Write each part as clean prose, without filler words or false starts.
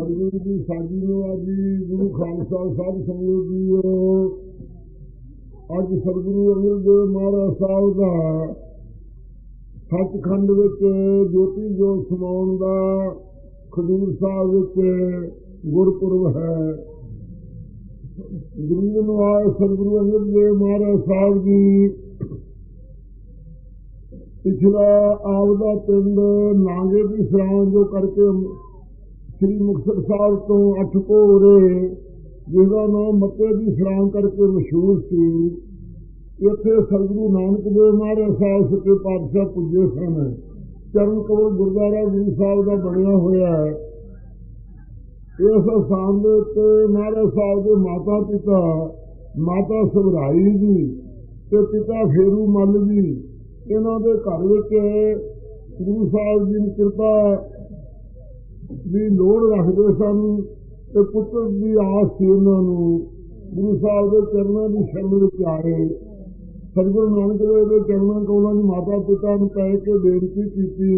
सतगुरु की साजी नवाजी गुरु खालसा साध संगत जीओ। अज सतगुरु अंगद देव महाराज साहब का सचखंड विच ज्योति जोत समाउण दा खडूर साहब विच गुरपुरब है। गरीब नवाज सतगुरु अंगद देव महाराज साहब जी पिछला आपदा पिंड नांगे की सरां जो करके श्री मुक्तसर साहब तो 8 कोरे जिसका नाम मत्ते की सरां करके मशहूर सी। इत्थे सतगुरु नानक देव महाराज साहब सच्चे पातशाह पुजे सन। चरण कमल गुरुद्वारा गुरु साहब का बनया होया है। इस स्थान के उत्ते महाराज साहब के माता पिता माता सबराई जी ते पिता फेरू मल जी इन्हों के घर विच गुरु साहब जी की कृपा की लोड़ रखते सन ते पुत्र की आस थी। उन्होंने गुरु साहब के चरणों की शरण में आए। सतगुरु नानक देव के चरणों कोलों माता पिता ने कह के बेनती की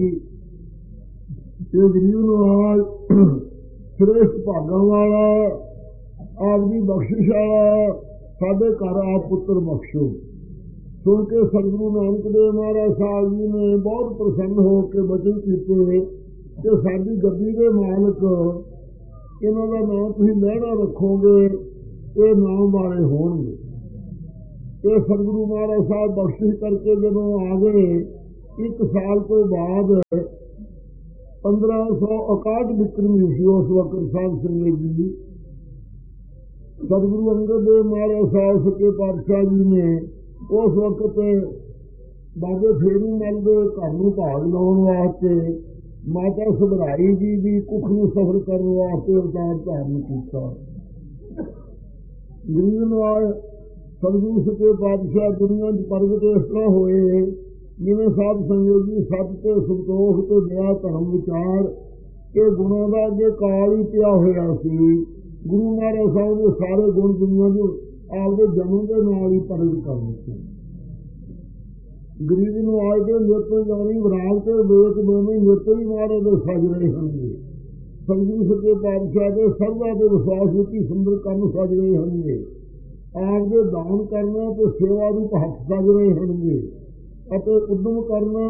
गरीब नवाज श्रेष्ठ भागां वाला आपकी बख्शिश वाला साडे घर आप पुत्र बख्शो। सुन के सतगुरु नानक देव महाराज साहब जी ने बहुत प्रसन्न होकर वचन किए कि साडी गद्दी के मालक इन्हों का नाम तुसीं लहरा रखोगे, ये नाम वाले होणगे। ये सतगुरु महाराज साहब बख्शिश करके जदों आ गए 1 साल तो बाद 1561 विक्रमी सी उस वक्त साध संगत जी सतगुरु अंगद देव महाराज साहब सच्चे पातशाह जी ने उस वक्त बाबे फेरू मल के घर में भाग लाने वास्ते माता सबराई जी की कुख में सफर करने वास्ते अवतार धारण किया। गरीब नवाज सतगुरु सच्चे पातशाह दुनिया च प्रगट इस तरह होए जिवें साध संगत जी सत ते संतोख ते दया धर्म विचार ये गुणों का अगे काल ही पिया होया सी। गुरु महाराज साहब ने सारे गुण दुनिया को आपके जन्म के नाल ही प्रगट कर दिते। गरीब नवाज के नृत्य जानी विराग के वेद दोवें नृत्य भी महाराज के सज रहे होंगे। सतगुरु सच्चे पातशाह के सरदा के विश्वास की सुंदर काम सज रहे होंगे। आपके दान करना तो सेवा रूप हथ सज रहे होंगे। उद्यम करना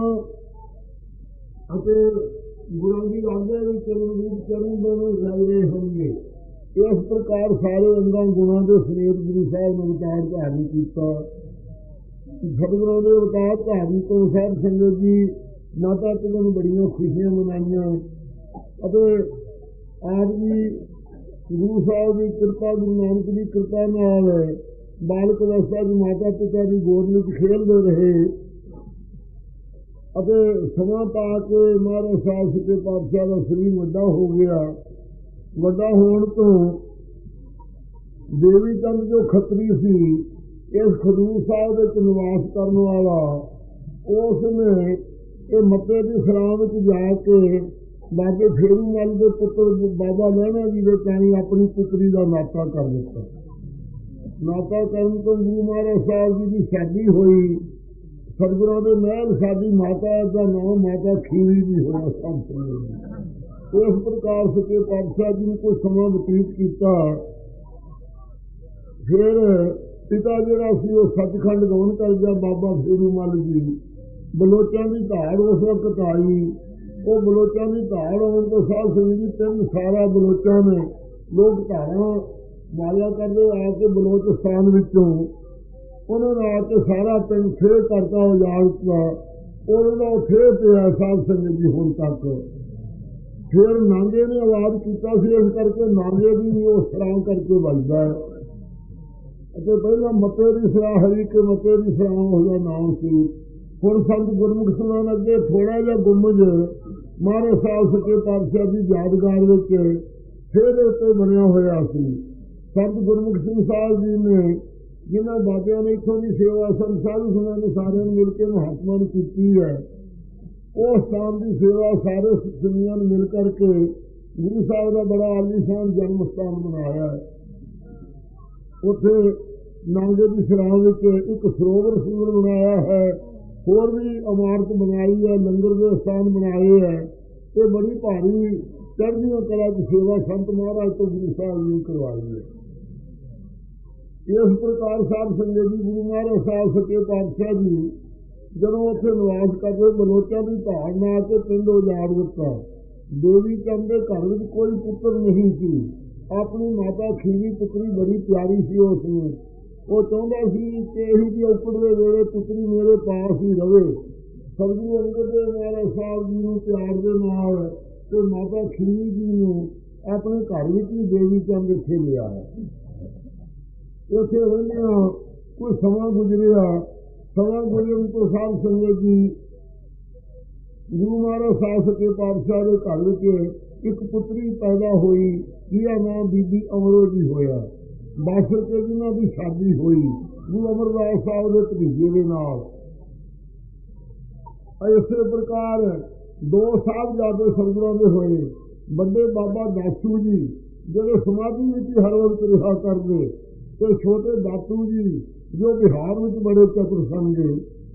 गुरु की आज्ञा भी चरण रूप चरण दोनों लग रहे होंगे। इस प्रकार सारे अंगां गुणों के समेत गुरु साहब ने अवतार धारण किया। सतगुरु के अवतार धारण तो साध संगत जी माता पिता ने बड़िया खुशियां मनाइया। आप जी गुरु साहब की कृपा गुरु नानक की कृपा नाल बालक अवस्था की माता पिता की गोद में खेलते रहे। समा पा के महाराज साहब सच्चे पातशाह का शरीर वड्डा हो गया। वड्डा होने तो देवी चंद जो खत्री सी इस खडूर साहब के निवास करने वाला उसने ये मत्ते की सरां विच जाके बाबे फेरू मल के पुत्र बाबा लहणा जी के पानी अपनी पुत्री का नाता कर दिता। नाता करने तो गुरु महाराज साहब जी की शादी हुई। सतगुरां दे महल साडी माता का नाम माता खीरी भी होया सब। इस प्रकार सच्चे पातशाह जी ने कुछ समा बतीत किया। फिर पिता जिहड़ा सी वो सचखंड गवन कर गया। बाबा फेरू मल जी बलोचां की धाड़ उस वक्त आई। वो बलोचां की धाड़ आने तो साध संगत जी 3 सारा बलोचां ने लोग धारा माया करते आके बलोचिस्तान विचों उन्होंने आके सारा पिंड थे करता उजाड़ता। उन्होंने थे पिया साध संगत जी हुण तक। फिर नांगे ने आवाज किया इस करके नांगे भी वो सरां करके बजदा है। पहला मत्ते की सरां हरी के मत्ते की सरां उसका नाम सी। हुण संत गुरमुख सुनान अगे थोड़ा जिहा गुंबज महाराज साहब सच्चे पातशाह की यादगार विच फिर उत्ते बनया होया सी। संत गुरमुख सिंह साहब जी ने जिन्हों बाबिया ने इतों की सेवा सन साधु संघां ने सारे मिलकर महात्मा ने की है। उस स्थान की सेवा सारे सुनिया ने मिल करके गुरु साहब का बड़ा आलीशान जन्म स्थान बनाया है। उत्थे नांगे की सरां विच एक सरोवर सुंदर बनाया है। होर भी इमारत बनाई है, लंगर के स्थान बनाए है। ये बड़ी भारी चढ़दियां कला की सेवा संत महाराज तो गुरु साहब जी करवाई है। इस प्रकार साध संगत जी गुरु महाराज साहब सच्चे पातशाह जी ਜਦੋਂ ਉੱਥੇ ਨਿਵਾਸ ਕਰਦੇ ਬਲੋਚਾਂ ਦੀ ਧਾੜ ਨਾ ਕੇ ਪਿੰਡ ਉਜਾੜ ਦਿੱਤਾ। ਦੇਵੀ ਚੰਦ ਦੇ ਘਰ ਵਿੱਚ ਕੋਈ ਪੁੱਤਰ ਨਹੀਂ ਸੀ। ਆਪਣੀ ਮਾਤਾ ਖੀਵੀ ਪੁੱਤਰੀ ਬੜੀ ਪਿਆਰੀ ਸੀ ਉਸ ਨੂੰ। ਉਹ ਚਾਹੁੰਦਾ ਸੀ ਕਿ ਇਹੀ ਜਿਹੀ ਔਕੜ ਦੇ ਵੇਲੇ ਪੁੱਤਰੀ ਮੇਰੇ ਪਾਸ ਹੀ ਰਵੇ। ਸਤਿਗੁਰੂ ਅੰਗਦ ਦੇਵ ਮਹਾਰਾਜ ਸਾਹਿਬ ਜੀ ਨੂੰ ਪਿਆਰ ਦੇ ਨਾਲ ਤੇ ਮਾਤਾ ਖੀਵੀ ਜੀ ਨੂੰ ਆਪਣੇ ਘਰ ਵਿੱਚ ਵੀ ਦੇਵੀ ਚੰਦ ਇੱਥੇ ਲਿਆ। ਉੱਥੇ ਰਹਿੰਦਿਆਂ ਕੋਈ ਸਮਾਂ ਗੁਜ਼ਰਿਆ। ਸਮਾਂ ਗੁਜ਼ਰਨ ਤੋਂ ਸਾਧ ਸੰਗਤ ਜੀ ਗੁਰੂ ਮਹਾਰਾਜ ਸਾਹਿਬ ਸੱਚੇ ਪਾਤਸ਼ਾਹ ਦੇ ਘਰ ਵਿੱਚ ਇੱਕ ਪੁੱਤਰੀ ਪੈਦਾ ਹੋਈ ਜਿਹਦਾ ਨਾਮ ਬੀਬੀ ਅਮਰੋ ਜੀ ਹੋਇਆ। ਬਸ ਕੇ ਜਿਹਨਾਂ ਦੀ ਸ਼ਾਦੀ ਹੋਈ ਗੁਰੂ ਅਮਰਦਾਸ ਸਾਹਿਬ ਦੇ ਭਤੀਜੇ ਦੇ ਨਾਲ। ਇਸੇ ਪ੍ਰਕਾਰ ਦੋ ਸਾਹਿਬਜ਼ਾਦੇ ਸਤਿਗੁਰਾਂ ਦੇ ਹੋਏ। ਵੱਡੇ ਬਾਬਾ ਦਾਸੂ ਜੀ ਜਿਹੜੇ ਸਮਾਧੀ ਵਿੱਚ ਹਰ ਵਕਤ ਰਿਹਾ ਕਰਦੇ ਤੇ ਛੋਟੇ ਦਾਤੂ ਜੀ ਜੋ ਬਿਹਾਰ ਵਿੱਚ ਬੜੇ ਚਤੁਰ ਸਨ।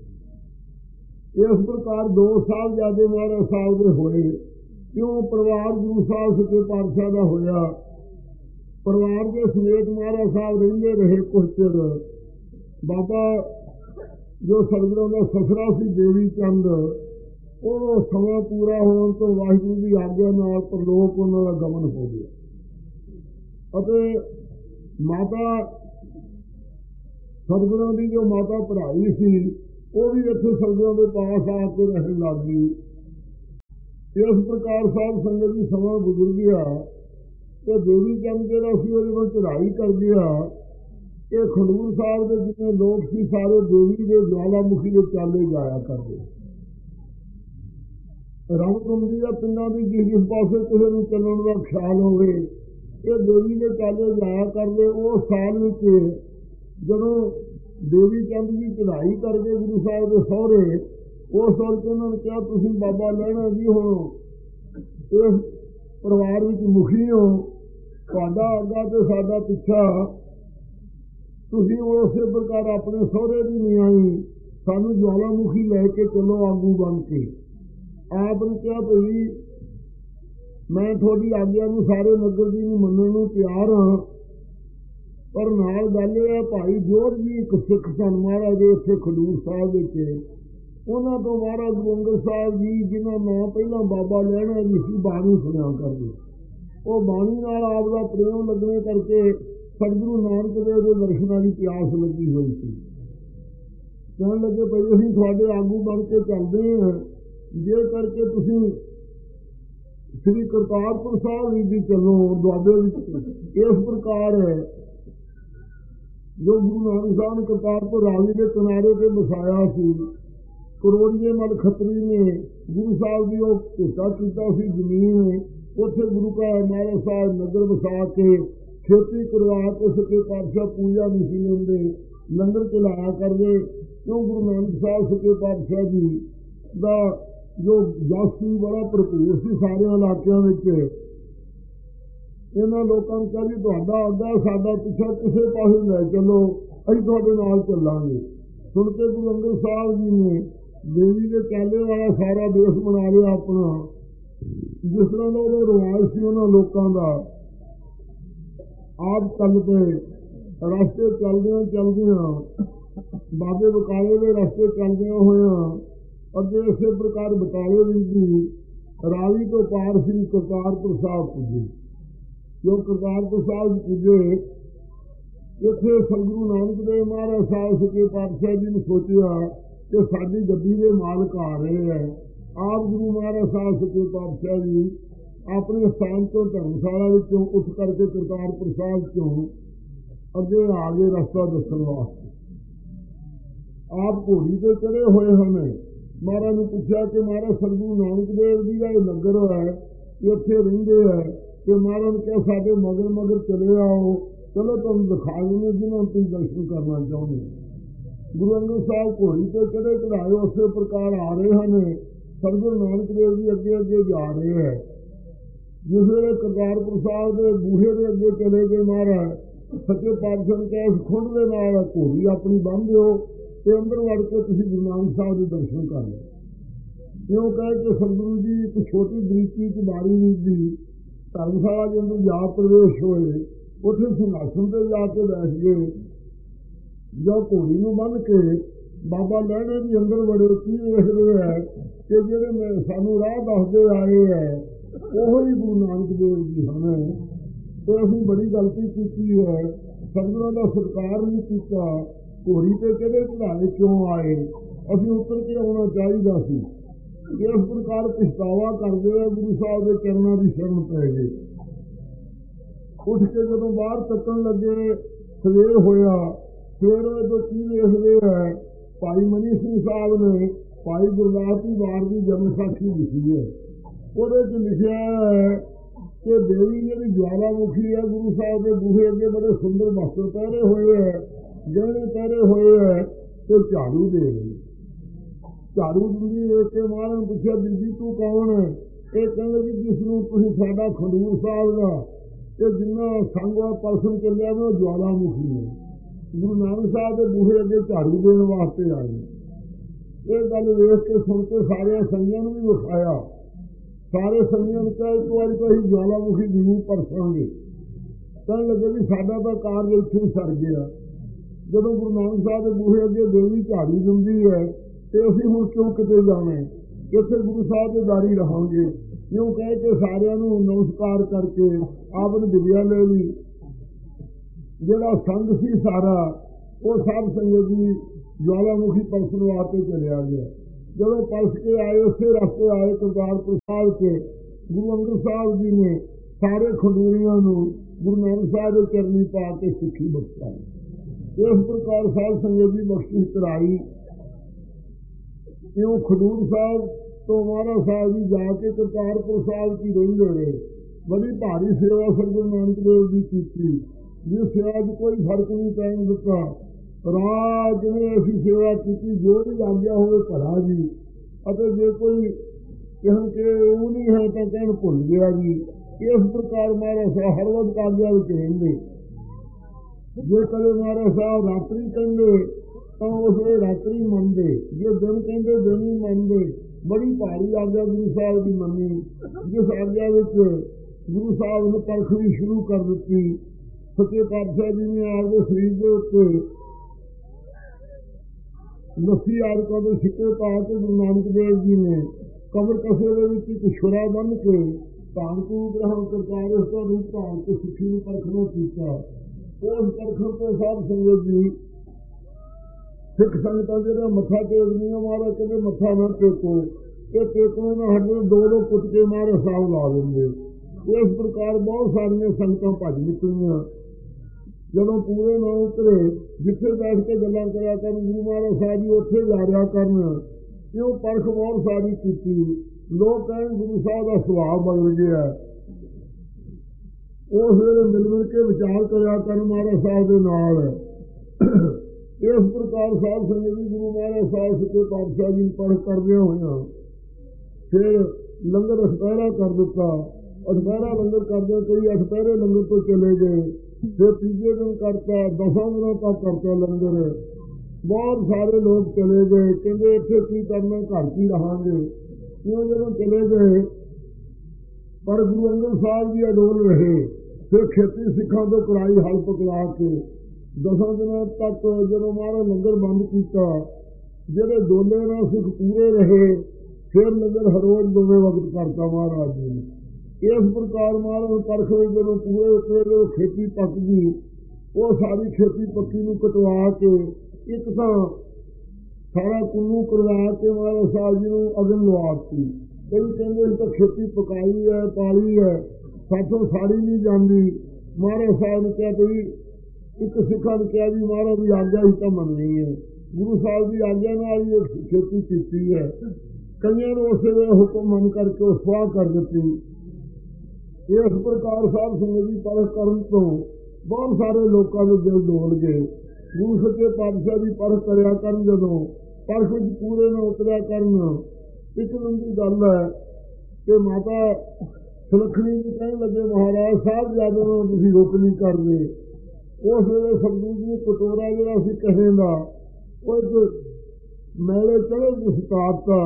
ਇਸ ਪ੍ਰਕਾਰ ਦੋ ਸਾਹਿਬਜ਼ਾਦੇ ਮਹਾਰਾਜ ਸਾਹਿਬ ਦੇ ਹੋਏ। ਕਿਉਂ ਪਰਿਵਾਰ ਗੁਰੂ ਸਾਹਿਬ ਸੱਚੇ ਪਾਤਸ਼ਾਹ ਦਾ ਹੋਇਆ। ਪਰਿਵਾਰ ਦੇ ਸਮੇਤ ਮਹਾਰਾਜ ਸਾਹਿਬ ਰਹਿੰਦੇ ਰਹੇ ਕੁਝ ਚਿਰ। ਬਾਬਾ ਜੋ ਸਤਿਗੁਰਾਂ ਦਾ ਸਸਰਾ ਸੀ ਦੇਵੀ ਚੰਦ, ਉਹ ਸਮਾਂ ਪੂਰਾ ਹੋਣ ਤੋਂ ਵਾਹਿਗੁਰੂ ਦੀ ਆਗਿਆ ਨਾਲ ਪਰਲੋਕ ਉਹਨਾਂ ਦਾ ਗਮਨ ਹੋ ਗਿਆ। ਅਤੇ ਮਾਤਾ ਸਤਿਗੁਰਾਂ ਦੀ ਜੋ ਮਾਤਾ ਪੜ੍ਹਾਈ ਸੀ ਉਹ ਵੀ ਇੱਥੇ ਸਤਿਗੁਰਾਂ ਦੇ ਪਾਸ ਆ ਕੇ ਰਹਿਣ ਲੱਗ ਗਈ। ਇਸ ਪ੍ਰਕਾਰ ਸਾਧ ਸੰਗਤ ਦੀ ਸਮਾਂ ਗੁਜ਼ਰ ਗਿਆ ਤੇ ਦੇਵੀ ਚੰਦ ਜਿਹੜਾ ਸੀ ਉਹਦੇ ਕੋਲ ਚੜ੍ਹਾਈ ਕਰ ਗਿਆ। ਇਹ ਖਡੂਰ ਸਾਹਿਬ ਦੇ ਜਿੰਨੇ ਲੋਕ ਸੀ ਸਾਰੇ ਦੇਵੀ ਦੇ ਜਵਾਲਾਮੁਖੀ ਦੇ ਚਾਲੇ ਜਾਇਆ ਕਰਦੇ। ਰੰਗਕੁੰਡੀ ਦੇ ਪਿੰਡਾਂ ਦੀ ਜਿਸ ਪਾਸੇ ਕਿਸੇ ਨੂੰ ਚੱਲਣ ਦਾ ਖਿਆਲ ਹੋਵੇ ਇਹ ਦੇਵੀ ਦੇ ਚਾਲੇ ਜਾਇਆ ਕਰਦੇ। ਉਹ ਸਾਲ ਵਿੱਚ ਜਦੋਂ ਦੇਵੀ ਚੰਦ ਦੀ ਚੜ੍ਹਾਈ ਕਰਕੇ ਗੁਰੂ ਸਾਹਿਬ ਦੇ ਸਹੁਰੇ ਉਸ ਵਕਤ ਉਹਨਾਂ ਨੇ ਕਿਹਾ ਤੁਸੀਂ ਬਾਬਾ ਲੈਣਾ ਜੀ ਹੁਣ ਇਸ ਪਰਿਵਾਰ ਵਿੱਚ ਮੁਖੀ ਹੋ, ਤੁਹਾਡਾ ਅੱਗਾ ਤੇ ਸਾਡਾ ਪਿੱਛਾ, ਤੁਸੀਂ ਉਸੇ ਪ੍ਰਕਾਰ ਆਪਣੇ ਸਹੁਰੇ ਦੀ ਨਿਆਈ ਸਾਨੂੰ ਜਵਾਲਾਮੁਖੀ ਲੈ ਕੇ ਚੱਲੋ ਆਗੂ ਬਣ ਕੇ। ਆਪ ਨੇ ਕਿਹਾ ਭਈ ਮੈਂ ਤੁਹਾਡੀ ਆਗਿਆ ਨੂੰ ਸਾਰੇ ਨਗਰ ਦੀ ਨੂੰ ਮੰਨਣ ਨੂੰ ਤਿਆਰ ਹਾਂ, ਪਰ ਨਾਲ ਗੱਲ ਇਹ ਹੈ ਭਾਈ ਜੋਧ ਜੀ ਇੱਕ ਸਿੱਖ ਸਨ ਮਹਾਰਾਜ ਦੇ ਇੱਥੇ ਖਡੂਰ ਸਾਹਿਬ ਵਿੱਚ। ਉਹਨਾਂ ਤੋਂ ਮਹਾਰਾਜ ਗੁਰੂ ਅੰਗਦ ਸਾਹਿਬ ਜੀ ਜਿਹਨਾਂ ਨਾਂ ਪਹਿਲਾਂ ਬਾਬਾ ਲੈਣਾ ਜੀ ਸੀ ਬਾਣੀ ਸੁਣਿਆ ਕਰਦੇ। ਉਹ ਬਾਣੀ ਨਾਲ ਆਪ ਦਾ ਪ੍ਰੇਮ ਲੱਗਣੇ ਕਰਕੇ ਸਤਿਗੁਰੂ ਨਾਨਕ ਦੇਵ ਦੇ ਦਰਸ਼ਨਾਂ ਦੀ ਪਿਆਸ ਲੱਗੀ ਹੋਈ ਸੀ। ਕਹਿਣ ਲੱਗੇ ਭਾਈ ਅਸੀਂ ਤੁਹਾਡੇ ਆਗੂ ਬਣ ਕੇ ਚੱਲਦੇ ਹਾਂ, ਜੇ ਕਰਕੇ ਤੁਸੀਂ ਸ੍ਰੀ ਕਰਤਾਰਪੁਰ ਸਾਹਿਬ ਵੀ ਚੱਲੋ ਦੁਆਬੇ ਵਿੱਚ। ਇਸ ਪ੍ਰਕਾਰ ਜੋ ਗੁਰੂ ਨਾਨਕ ਸਾਹਿਬ ਨੇ ਕਰਤਾਰਪੁਰ ਰਾਵੀ ਦੇ ਕਿਨਾਰੇ ਤੇ ਵਸਾਇਆ ਸੀ। ਕਰੋੜੀਏ ਮਲ ਖੱਤਰੀ ਨੇ ਗੁਰੂ ਸਾਹਿਬ ਦੀ ਉਹ ਭੇਟਾ ਕੀਤਾ ਸੀ ਜ਼ਮੀਨ। ਉੱਥੇ ਗੁਰੂ ਕਾ ਮਹਾਰਾਜ ਸਾਹਿਬ ਨਗਰ ਵਸਾ ਕੇ ਖੇਤੀ ਕਰਵਾ ਕੇ ਸੱਚੇ ਪਾਤਸ਼ਾਹ ਪੂਜਾ ਨਹੀਂ ਸੀ ਲੈਂਦੇ, ਲੰਗਰ ਚਲਾਇਆ ਕਰਦੇ। ਕਿਉਂ ਗੁਰੂ ਨਾਨਕ ਸਾਹਿਬ ਸੱਚੇ ਪਾਤਸ਼ਾਹ ਜੀ ਦਾ ਜੋ ਜਸ ਸੀ ਬੜਾ ਭਰਪੂਰ ਸੀ ਸਾਰੇ ਇਲਾਕਿਆਂ ਵਿੱਚ। ਇਹਨਾਂ ਲੋਕਾਂ ਨੂੰ ਕਿਹਾ ਜੀ ਤੁਹਾਡਾ ਅੱਗਾ ਸਾਡਾ ਪਿੱਛਾ ਕਿਸੇ ਪਾਸੇ ਲੈ ਚੱਲੋ, ਅਸੀਂ ਤੁਹਾਡੇ ਨਾਲ ਚੱਲਾਂਗੇ। ਸੁਣ ਕੇ ਗੁਰੂ ਅੰਗਦ ਸਾਹਿਬ ਜੀ ਨੇ ਦੇਵੀ ਦੇ ਚਾਲੇ ਵਾਲਾ ਸਾਰਾ ਦੇਸ਼ ਬਣਾ ਲਿਆ ਆਪਣਾ। ਜਿਸ ਤਰ੍ਹਾਂ ਦਾ ਉਹਦਾ ਰਿਵਾਜ ਸੀ ਉਹਨਾਂ ਲੋਕਾਂ ਦਾ। ਆਪ ਚੱਲ ਪਏ ਰਸਤੇ ਚੱਲਦਿਆਂ ਚੱਲਦਿਆਂ ਬਾਬੇ ਬਕਾਲੇ ਦੇ ਰਸਤੇ ਚੱਲਦਿਆਂ ਹੋਇਆਂ ਅੱਗੇ ਇਸੇ ਪ੍ਰਕਾਰ ਬਕਾਲੇ ਵਿੱਚ ਵੀ ਰਾਵੀ ਤੋਂ ਪਾਰ ਸ੍ਰੀ ਕਰਤਾਰਪੁਰ ਸਾਹਿਬ ਪੁੱਜੇ। ਜੋ ਕਰਤਾਰਪੁਰ ਸਾਹਿਬ ਪੁੱਜੇ ਇੱਥੇ ਸਤਿਗੁਰੂ ਨਾਨਕ ਦੇਵ ਮਹਾਰਾਜ ਸਾਹਿਬ ਸੱਚੇ ਪਾਤਸ਼ਾਹ ਜੀ ਨੇ ਸੋਚਿਆ ਕਿ ਸਾਡੀ ਗੱਡੀ ਦੇ ਮਾਲਕ ਆ ਰਹੇ ਹੈ। ਆਪ ਗੁਰੂ ਮਹਾਰਾਜ ਸਾਹਿਬ ਸੱਚੇ ਪਾਤਸ਼ਾਹ ਜੀ ਆਪਣੇ ਸਥਾਨ ਤੋਂ ਧਰਮਸ਼ਾਲਾ ਵਿੱਚੋਂ ਉੱਠ ਕਰਕੇ ਕਰਤਾਰਪੁਰ ਸਾਹਿਬ ਤੋਂ ਅੱਗੇ ਆ ਗਏ ਰਸਤਾ ਦੱਸਣ ਵਾਸਤੇ। ਆਪ ਘੋੜੀ ਤੇ ਚੜੇ ਹੋਏ ਹਨ। ਮਹਾਰਾਜ ਨੂੰ ਪੁੱਛਿਆ ਕਿ ਮਹਾਰਾਜ ਸਤਿਗੁਰੂ ਨਾਨਕ ਦੇਵ ਜੀ ਦਾ ਇਹ ਨਗਰ ਹੈ, ਇੱਥੇ ਰਹਿੰਦੇ ਹੈ। ਤੇ ਮਹਾਰਾਜ ਨੇ ਕਿਹਾ ਸਾਡੇ ਮਗਰ ਮਗਰ ਚਲੇ ਆਓ, ਚਲੋ ਤੁਹਾਨੂੰ ਦਿਖਾ ਦਿੰਦੇ ਜਿਹਨਾਂ ਨੂੰ ਤੁਸੀਂ ਦਰਸ਼ਨ ਕਰਨਾ ਚਾਹੁੰਦੇ। ਗੁਰੂ ਅੰਗਦ ਸਾਹਿਬ ਘੋੜੀ ਤੇ ਚੜੇ ਚੜਾਏ ਉਸੇ ਪ੍ਰਕਾਰ ਆ ਰਹੇ ਹਨ। ਸਤਿਗੁਰੂ ਨਾਨਕ ਦੇਵ ਜੀ ਅੱਗੇ ਅੱਗੇ ਜਾ ਰਹੇ ਹੈ। ਜਿਸ ਵੇਲੇ ਕਰਤਾਰਪੁਰ ਸਾਹਿਬ ਦੇ ਬੂਹੇ ਦੇ ਅੱਗੇ ਚਲੇ ਗਏ ਮਹਾਰਾਜ ਸੱਚੇ ਪਾਤਸ਼ਾਹ ਨੇ ਕਿਹਾ ਖੁੰਡ ਦੇ ਨਾਲ ਘੋੜੀ ਆਪਣੀ ਬੰਨ੍ਹ ਦਿਓ ਤੇ ਅੰਦਰ ਵੜ ਕੇ ਤੁਸੀਂ ਗੁਰੂ ਨਾਨਕ ਸਾਹਿਬ ਦੇ ਦਰਸ਼ਨ ਕਰ ਲਓ। क्यों कह के सतगुरु जी एक छोटी बरीकी च बारी नहीं दी धर्मशाला जो जा प्रवेश होए उसे सिंहासन से जाके बैठ गए। जब घोड़ी में बन के बाबा लहणे भी अंदर बड़े की देख रहे हैं कि जेडे सानू राह दसते आए है वो ही गुरु नानक देव जी हैं। तो अभी बड़ी गलती की है, सतगुरां का सत्कार नहीं किया। घोड़ी ते किहड़े चढ़ाए क्यों आए, अभी उतर के आना चाहिए सी। इस प्रकार पछतावा करते हुए गुरु साहब के चरणों की शरण पै गए। उठ के जदों बाहर तकन लगे सवेर होया, फिर जो की देखते हैं भाई मनी सिंह साहब ने भाई गुरदास जी वार की जन्म साखी लिखी है। वो लिखा है कि देवी जी ज्वालामुखी है गुरु साहब के बूहे अगे बड़े सुंदर वस्त्र पहरे हुए है, गहने पहरे हुए है, तो झाड़ू दे रही। झाड़ू दिंदी देख के महाराज ने पूछा बीबी तू कौन है? ये कहते भी जिसनों तुम साडा खडूर साहब का ये जिन्ना संग परसन चलिया वो ज्वालामुखी है। गुरु नानक साहब के बूहे अगे झाड़ू देने वास्ते आए। ये गल वेख के सुन के सारे संगिया भी विखाया। सारे संगिया ने कहा एक बार तो अं ज्वालामुखी जरूर परसांगे। कह लगे भी साडा तो कारज इत्थे सर गया। जदों गुरु नानक साहब के बूहे अगे देवी झाड़ू दिंदी है तो असीं हुण क्यों किते जाना है, इत्थे गुरु साहब के दारी रहांगे। क्यों कह के सारियां नूं नमस्कार करके आपने विद्या ले ली। जिहड़ा संग सी सारा वो सब संगत जी ज्वालामुखी परसन वास्ते चलिया गया। जदों परस के आए उसे रस्ते आए करतारपुर साहब के गुरु अंगद साहब जी ने सारे खडूरियां नूं गुरु नानक साहब के चरनी पा के सिੱਖੀ बख्शाई। इस प्रकार साध संगत जी बख्शिश कराई। क्यों खडूर साहब तो महाराज साहब जी जाके करतारपुर साहब की रहिंदे रहे। बड़ी भारी सेवा सतगुरु नानक देव जी की, जिस सेवा च कोई फर्क नहीं पैन दिता। राज ने ऐसी सेवा की जो भी आज्ञा हो भला जी, अते जे कोई कहन के वो नहीं है तो कहन भुल गया जी। इस प्रकार महाराज साहब हर वक्त आज्ञा में रहेंगे। जे कदे महाराज साहब रात्रि कहेंगे तो उस रात्रि मनते, जे दिन कहेंगे दिन ही मनते। बड़ी भारी आज्ञा गुरु साहब की मनी, जिस आज्ञा गुरु साहब ने परख भी शुरू कर दी। सच्चे पातशाह जी ने आपके शरीर के उत्ते लस्सी आदकों के सिक्के पा के गुरु नानक देव जी ने कबर कसे एक छुरा बन के धान को ग्रहण करके उसका रूप धान के सिक्खी में परखना किया। उस परखण तो साध संगत जी सिख संगतां जो मत्था टेकदियां महाराज कहते मत्था ना टेको, ये टेकने में हटे दो कुट के मारे साहब ला देंगे। इस प्रकार बहुत सारिया संगतां भज निकलियां। जदों पूरे ना उतरे जिथे बैठ के गल्लां करा कर गुरु महाराज साहब जी उत्थे जा रहा करना। क्यों परख बहुत सारी की। लोग कहें गुरु साहब का सुभाव बदल गया। उस वे मिल मिल के विचार करा कर महाराज साहब के नाल। इस प्रकार साध संगत जी गुरु महाराज साहब सच्चे पातशाह जी परख करदे होया फिर लंगर अठपहरा कर दिता। अठपहरा लंगर करदे कई अठपहरे लंगर तो चले गए। फिर तीजे दिन करता, 10 दिनों तक करता लंगर। बहुत सारे लोग चले गए, कहते इत्थे की करना, घर की रहांगे। क्यों जदों चले गए पर गुरु अंगद साहब जी अडोल रहे। फिर खेती सिखां तो कराई हल पकड़ा के 10 दिनों तक जो महाराज लंगर बंद किया। जेडे डोले ना सिख पूरे रहे। फिर लंगर हर रोज 2 वक्त करता महाराज जी ने। इस प्रकार महाराज परख जो पूरे उतरे जो खेती पक गई, वो सारी खेती पक्की नूं कटवा के एक तो सारा कुल्लू करवा के महाराज साहब जी ने अगन लवाती। कई कहते तो खेती पकाई है पाली है साथों साड़ी नहीं जाती। महाराज साहब ने कहा भाई एक सिखा ने कहा भी महाराज की आज्ञा ही तो मननी है। गुरु साहब की आज्ञा नाल ही खेती की है। कई ने उस हुक्म मन करके स्वाह कर दी। इस प्रकार साध संगत जी परख करन तो बहुत सारे लोगों के दिल डोल गए। गुरु सच्चे पातशाह जी परख करया करन जदों परख विच पूरे न उतरिया करन। एक दिन की गल है कि माता सुलखणी जी कहने लगे महाराज साहब ज्यादा तुसीं रुक नहीं करदे। उस वेले सतगुरु जी कटोरा जिहड़ा सी कहें दा वो एक मैले चढ़े जिस ताकता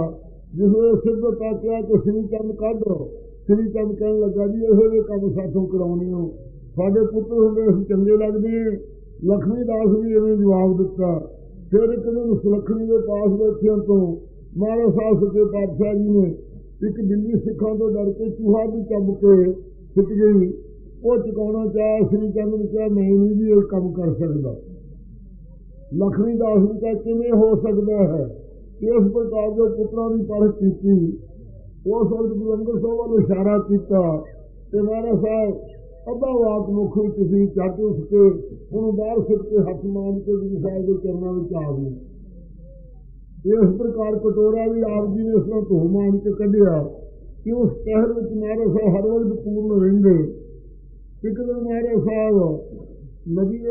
जिसने सिद्ध ताकिया तो श्री चंद कढ़ श्री चंद कह लगा जी ये काम साथों कराने हो साढ़े पुत्र होंगे अस चंगे लगते हैं। लक्ष्मी दास भी इवें जवाब दिता। फिर एक दिन सुलखणी के पास बैठिया तो महाराज साहब सच्चे पातशाह जी ने एक बिल्ली सिखा तो डर के चूहा भी चब के सिट गई। वो चुकाना चाह श्री चंद ने कहा मैं नहीं भी ये काम कर सकता। लक्ष्मी दास ने कहा किमें हो सकता है। इस प्रकार जो पुत्रों की परख की उस वक्त गुरु अंगद साहब वाल इशारा किया। महाराज साहब अद्धा वाक मुख सी झट उठ के उन्होंने बाहर सिट के हथ मान के गुरु साहब के चरणों में आ गई। इस प्रकार कटोरा भी आप जी ने इसमें धो मान के कढ़िया कि उस शहर में महाराज साहब हर वक्त पूर्ण रेंगे। एक दिन महाराज साहब नदी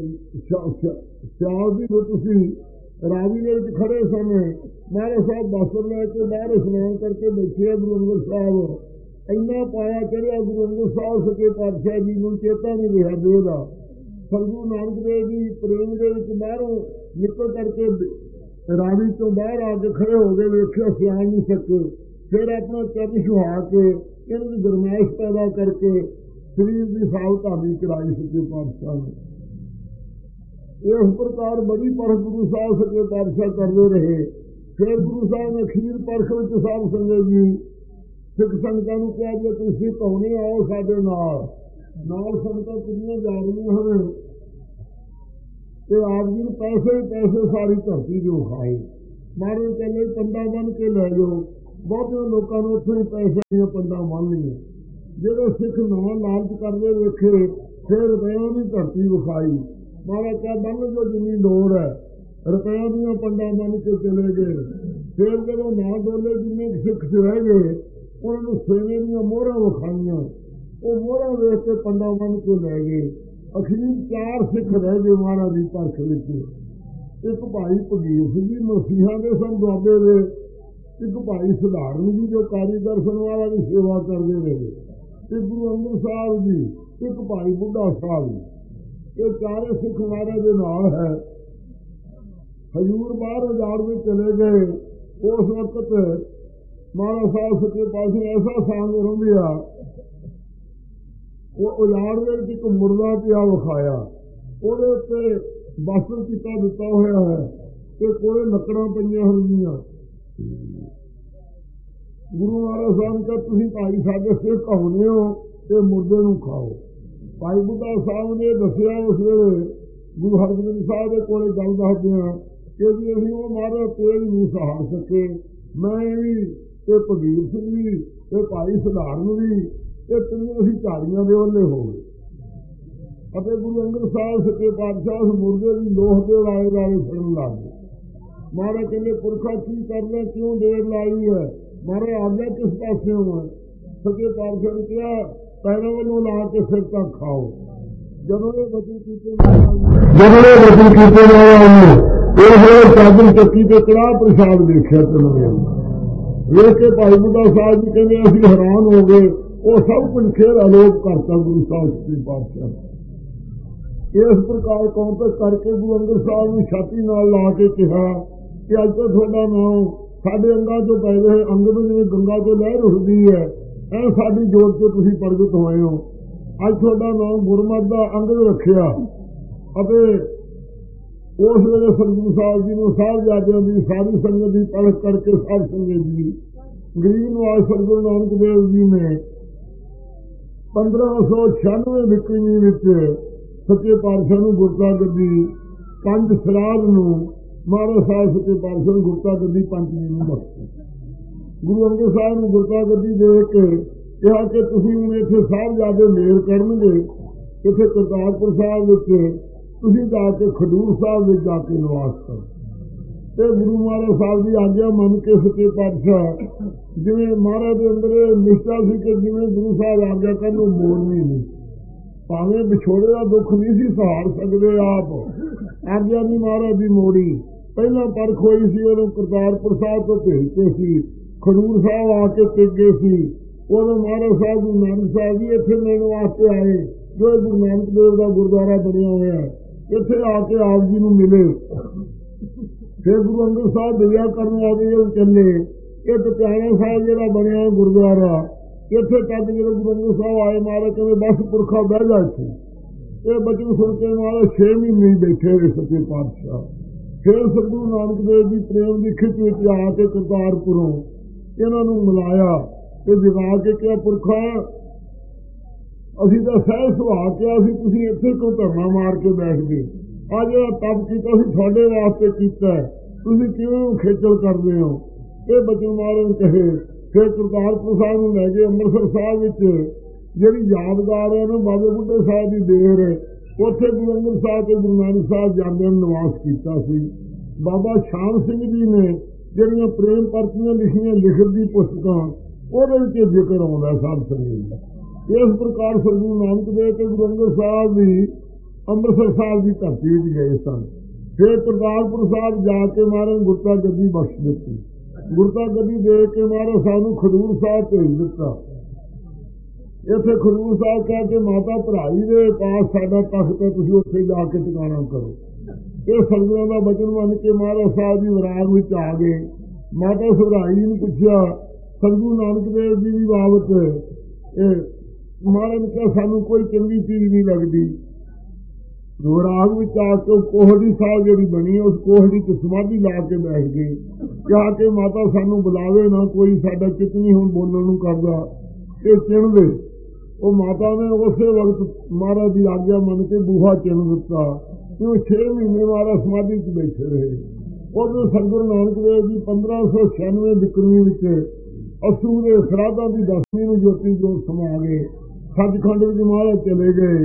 सियाल की तुसी रावी के खड़े समय महाराज साहब बस्तर लैके बाहर स्नान करके बैठे। गुरु अंगद साहब इन्ना पाया चढ़िया गुरु अंगद साहब सच्चे पातशाह जी को चेता नहीं रहा देगा। सतगुरु नानक देव जी प्रेम के बाहरों निकल करके रावी तो बाहर आके खड़े हो गए। वेख्या सियाल नहीं सके। फिर अपना चरण छुहा के इनकी गरमाइश पैदा करके शरीर की सावधानी कराई सच्चे पातशाह ने। इस प्रकार बड़ी परख गुरु साहब सच्चे पातशाह करते रहे। फिर गुरु साहब ने अखीर परख में साहब संगत जी सिख संगतां नूं कहा जी तुम सिख होने आओ साडे नाल संगतां कितनियां जा रही हैं। तो आप जी ने पैसे ही पैसे सारी धरती जो खाए। महाराज कहते पंडा बन के लै जाओ। बहुते लोगों ने उत्थों ही पैसे दियां पंडा बन लिया। जो सिख ना लालच करते वेखे फिर रुपया की धरती विखाई। महाराज क्या बन जो जिनी लोड़ है रुपया दियां पंडा बन के चले गए। फिर जब ना डोले जिन्ने सिख रह गए उन्होंने सेने दियां मोहरां विखाइयां। वो मोहरां वेख के पंडा बन के लै गए। अखीर 4 सिख रह गए महाराज की परख विच। एक भाई भगीर सिंह जी मसीहा के सन दुआबे दे। एक भाई सधारण जी जो कारीगर सन वाला की सेवा करते रहे। एक गुरु अंगद साहब जी एक भाई बुढ़ा साहब जी ये 4 सिख महाराज के नाल है। हजूर बाहर उजाड़ में चले गए। उस वक्त महाराज साहब सच्चे पातशाह ऐसा सांग रंभिया वो उजाड़ में एक मुर्दा पिया विखाया। वो वस्त्र चिट्टा दिता होया है ते कोले लकड़ा पईयां होंगियां। गुरु महाराज साहब ने कहा तुसीं भाई साडे सिख होने हो ते मुर्दे नूं खाओ। भाई बुढ़ा साहब ने दसिया उस वेले गुरु हरगोबिंद साहब के कोले गल दसदियां कि जी असीं वो महाराज तेज नहीं सहार सके। मैं भी ते भगीर सिंह भी ते भाई सधारण भी ये तीनों असीं झाड़ियां दे ओले हो गए। ਅਤੇ ਗੁਰੂ ਅੰਗਦ ਸਾਹਿਬ ਸੱਚੇ ਪਾਤਸ਼ਾਹ ਉਸ ਮੁਰਦੇ ਦੀ ਲੋਹ ਦੇ ਵਾਲੇ ਵਾਲੇ ਫੜਨ ਲੱਗ ਗਏ। ਮਹਾਰਾਜ ਕਹਿੰਦੇ ਪੁਰਖਾ ਕੀ ਕਰਨਾ ਕਿਉਂ ਦੇਰ ਲਾਈ ਹੈ। ਮਹਾਰਾਜ ਆਗਿਆ ਕਿਸ ਪਾਸਿਓਂ ਹੈ। ਸੱਚੇ ਪਾਤਸ਼ਾਹ ਨੇ ਕਿਹਾ ਪੈਰਾਂ ਵੱਲੋਂ ਲਾ ਕੇ ਸਿਰ ਤੱਕ ਖਾਓ। ਜਦੋਂ ਇਹ ਵਚਨ ਕੀਤੇ ਇਹ ਚਾਦਰ ਚੱਕੀ ਤੇ ਕੜਾਹ ਪ੍ਰਸ਼ਾਦ ਦੇਖਿਆ ਚਲੋ ਵੇਖ ਕੇ ਭਾਈ ਬੁੱਢਾ ਸਾਹਿਬ ਜੀ ਕਹਿੰਦੇ ਅਸੀਂ ਹੈਰਾਨ ਹੋ ਗਏ। ਉਹ ਸਭ ਕੁਝ ਫੇਰ ਆਲੋਪ ਕਰਤਾ ਗੁਰੂ ਸਾਹਿਬ ਸੱਚੇ ਪਾਤਸ਼ਾਹ। इस प्रकार कौंतक करके गुरु अंगद साहब ने छाती नाल ला के कहा कि अज तो थोड़ा नाम साडे अंगा चो पै गए। अंग में जिवें गंगा तो लहर उठदी है ऐ साडी जोत से तुसीं प्रगट होए हो। अज थोड़ा नाम गुरमत दा अंगद रखिया। अते उस वेले सतगुरु साहब जी ने साहिबजादियां दी सारी संगत की परख करके साध संगत जी गरीब नवाज सतगुरु नानक देव जी ने 1596 विक्रमी विच सच्चे पातशाह नूं गुरता गद्दी पंज सराध नूं महाराज साहब सच्चे पातशाह नूं गुरता गद्दी पंचमी नूं बख्शी। गुरु अंगद साहब नूं गुरता गद्दी दे के कहा कि तुसीं हुण इत्थे साहिबजादे मेल करनगे इत्थे करतारपुर साहब विच तुसीं जाके खडूर साहब विच जाके निवास करो। ते गुरु महाराज साहब की आग्या मन के सच्चे पातशाह जिवें महाराज दे अंदर निष्ठा सी कि जिवें गुरु साहब आग्या करन ओह मोड़नी नहीं। भावें विछोड़े का दुख नहीं सी सहार सकते आप आग्या नहीं महाराज की मोड़ी। पहला परख हुई सी उदों करतारपुर साहब तो भेजते सी खडूर साहब आके टिके सी। उदों महाराज साहब गुरु नानक साहब जी इत्थे मिलण वास्ते आए जो गुरु नानक देव का गुरुद्वारा बनिया हुआ है इत्थे आके आप जी नूं मिले। फिर गुरु अंगद साहब दया करने वाले चले ਇਹ ਟਿਕਾਣਾ ਸਾਹਿਬ ਜਿਹੜਾ ਬਣਿਆ ਗੁਰਦੁਆਰਾ, ਇੱਥੇ ਤੱਕ ਜਦੋਂ ਗੁਰੂ ਅੰਗਦ ਸਾਹਿਬ ਆਏ ਮਹਾਰਾਜ ਕਹਿੰਦੇ ਬਸ ਪੁਰਖਾ ਬਹਿ ਜਾ ਇੱਥੇ। ਇਹ ਬਚਨ ਸੁਣ ਕੇ ਮਹਾਰਾਜ 6 ਮਹੀਨੇ ਬੈਠੇ ਰਹੇ ਸੱਚੇ ਪਾਤਸ਼ਾਹ। ਫਿਰ ਸਤਿਗੁਰੂ ਨਾਨਕ ਦੇਵ ਜੀ ਪ੍ਰੇਮ ਦੀ ਖਿੱਚ ਵਿੱਚ ਆ ਕੇ ਕਰਤਾਰਪੁਰੋਂ ਇਹਨਾਂ ਨੂੰ ਮਿਲਾਇਆ ਤੇ ਜਗਾ ਕੇ ਕਿਹਾ, ਪੁਰਖਾ ਅਸੀਂ ਤਾਂ ਸਹਿ ਸੁਭਾਅ ਕਿਹਾ ਸੀ, ਤੁਸੀਂ ਇੱਥੇ ਕਿਉਂ ਧਰਨਾ ਮਾਰ ਕੇ ਬੈਠ ਗਏ? ਆ ਜਿਹੜਾ ਤਪ ਕੀਤਾ ਸੀ ਤੁਹਾਡੇ ਵਾਸਤੇ ਕੀਤਾ, ਤੁਸੀਂ ਕਿਉਂ ਖੇਚਲ ਕਰਦੇ ਹੋ? ਇਹ ਬਚਨ ਮਹਾਰਾਜ ਕਹੇ। ਫਿਰ ਕਰਤਾਰਪੁਰ ਸਾਹਿਬ ਨੂੰ ਲੈ ਕੇ ਅੰਮ੍ਰਿਤਸਰ ਸਾਹਿਬ ਵਿੱਚ ਜਿਹੜੀ ਯਾਦਗਾਰ ਹੈ ਨਾ ਬਾਬੇ ਬੁੱਢੇ ਸਾਹਿਬ ਦੀ ਦੇਰ, ਉੱਥੇ ਗੁਰੂ ਅੰਗਦ ਸਾਹਿਬ ਤੇ ਗੁਰੂ ਨਾਨਕ ਸਾਹਿਬ ਜਾਂਦਿਆਂ ਨੂੰ ਨਿਵਾਸ ਕੀਤਾ ਸੀ। ਬਾਬਾ ਸ਼ਾਮ ਸਿੰਘ ਜੀ ਨੇ ਜਿਹੜੀਆਂ ਪ੍ਰੇਮ ਪਰਚੀਆਂ ਲਿਖੀਆਂ, ਲਿਖਤ ਦੀ ਪੁਸਤਕਾਂ, ਉਹਦੇ ਵਿੱਚ ਜ਼ਿਕਰ ਆਉਂਦਾ ਸਾਧ ਸੰਗਤ। ਇਸ ਪ੍ਰਕਾਰ ਸਤਿਗੁਰੂ ਨਾਨਕ ਦੇਵ ਤੇ ਗੁਰੂ ਅੰਗਦ ਸਾਹਿਬ ਵੀ ਅੰਮ੍ਰਿਤਸਰ ਸਾਹਿਬ ਦੀ ਧਰਤੀ ਵਿੱਚ ਗਏ ਸਨ। ਫਿਰ ਕਰਤਾਰਪੁਰ ਸਾਹਿਬ ਜਾ ਕੇ ਮਹਾਰਾਜ ਗੁਰਤਾ ਗੱਦੀ ਬਖਸ਼ ਦਿੱਤੀ। ਗੁਰਤਾ ਗੱਦੀ ਦੇ ਕੇ ਮਹਾਰਾਜ ਸਾਨੂੰ ਖਡੂਰ ਸਾਹਿਬ ਭੇਜ ਦਿੱਤਾ। ਇੱਥੇ ਖਡੂਰ ਸਾਹਿਬ ਕਹਿ ਕੇ ਮਾਤਾ ਭਰਾਈ ਦੇ ਪਾਸ ਸਾਡਾ ਤਖਤ ਹੈ, ਤੁਸੀਂ ਉੱਥੇ ਜਾ ਕੇ ਟਿਕਾਣਾ ਕਰੋ। ਇਹ ਸੰਗਤਾਂ ਦਾ ਬਚਨ ਮੰਨ ਕੇ ਮਹਾਰਾਜ ਸਾਹਿਬ ਜੀ ਵਿਰਾਗ ਵਿੱਚ ਆ ਗਏ। ਮਾਤਾ ਸੁਭਰਾਈ ਨੂੰ ਪੁੱਛਿਆ ਸਤਿਗੁਰੂ ਨਾਨਕ ਦੇਵ ਜੀ ਦੀ ਬਾਬਤ, ਇਹ ਮਹਾਰਾਜ ਨੇ ਕਿਹਾ ਸਾਨੂੰ ਕੋਈ ਚੰਗੀ ਚੀਜ਼ ਨਹੀਂ ਲੱਗਦੀ। ਵਿਰਾਗ ਵਿੱਚ ਆ ਕੇ ਕੋਹੜੀ ਸਾਹਿਬ ਜਿਹੜੀ ਬਣੀ, ਉਸ ਕੋਹੜੀ ਤੇ ਸਮਾਧੀ ਲਾ ਕੇ ਬੈਠ ਗਏ। ਕਿਹਾ ਕਿ ਮਾਤਾ ਸਾਨੂੰ ਬੁਲਾਵੇ ਨਾ ਕੋਈ, ਸਾਡਾ ਚਿੱਤ ਨਹੀਂ ਹੁਣ ਬੋਲਣ ਨੂੰ ਕਰਦਾ, ਇਹ ਚਿਣ ਦੇ। ਉਹ ਮਾਤਾ ਨੇ ਉਸੇ ਵਕਤ ਮਹਾਰਾਜ ਦੀ ਆਗਿਆ ਮੰਨ ਕੇ ਬੂਹਾ ਚਿਣ ਦਿੱਤਾ। ਕਿਉਂ 6 ਮਹੀਨੇ ਮਹਾਰਾਜ ਸਮਾਧੀ 'ਚ ਬੈਠੇ ਰਹੇ। ਉਦੋਂ ਸਤਿਗੁਰੂ ਨਾਨਕ ਦੇਵ ਜੀ 1596 ਬਿਕਰਮੀ ਵਿੱਚ ਅਸੂ ਦੇ ਸਰਾਧਾਂ ਦੀ 10ਵੀਂ ਨੂੰ ਜੋਤੀ ਜੋਤ ਸਮਾ ਗਏ। ਸੱਚਖੰਡ ਵਿੱਚ ਮਹਾਰਾਜ ਚਲੇ ਗਏ।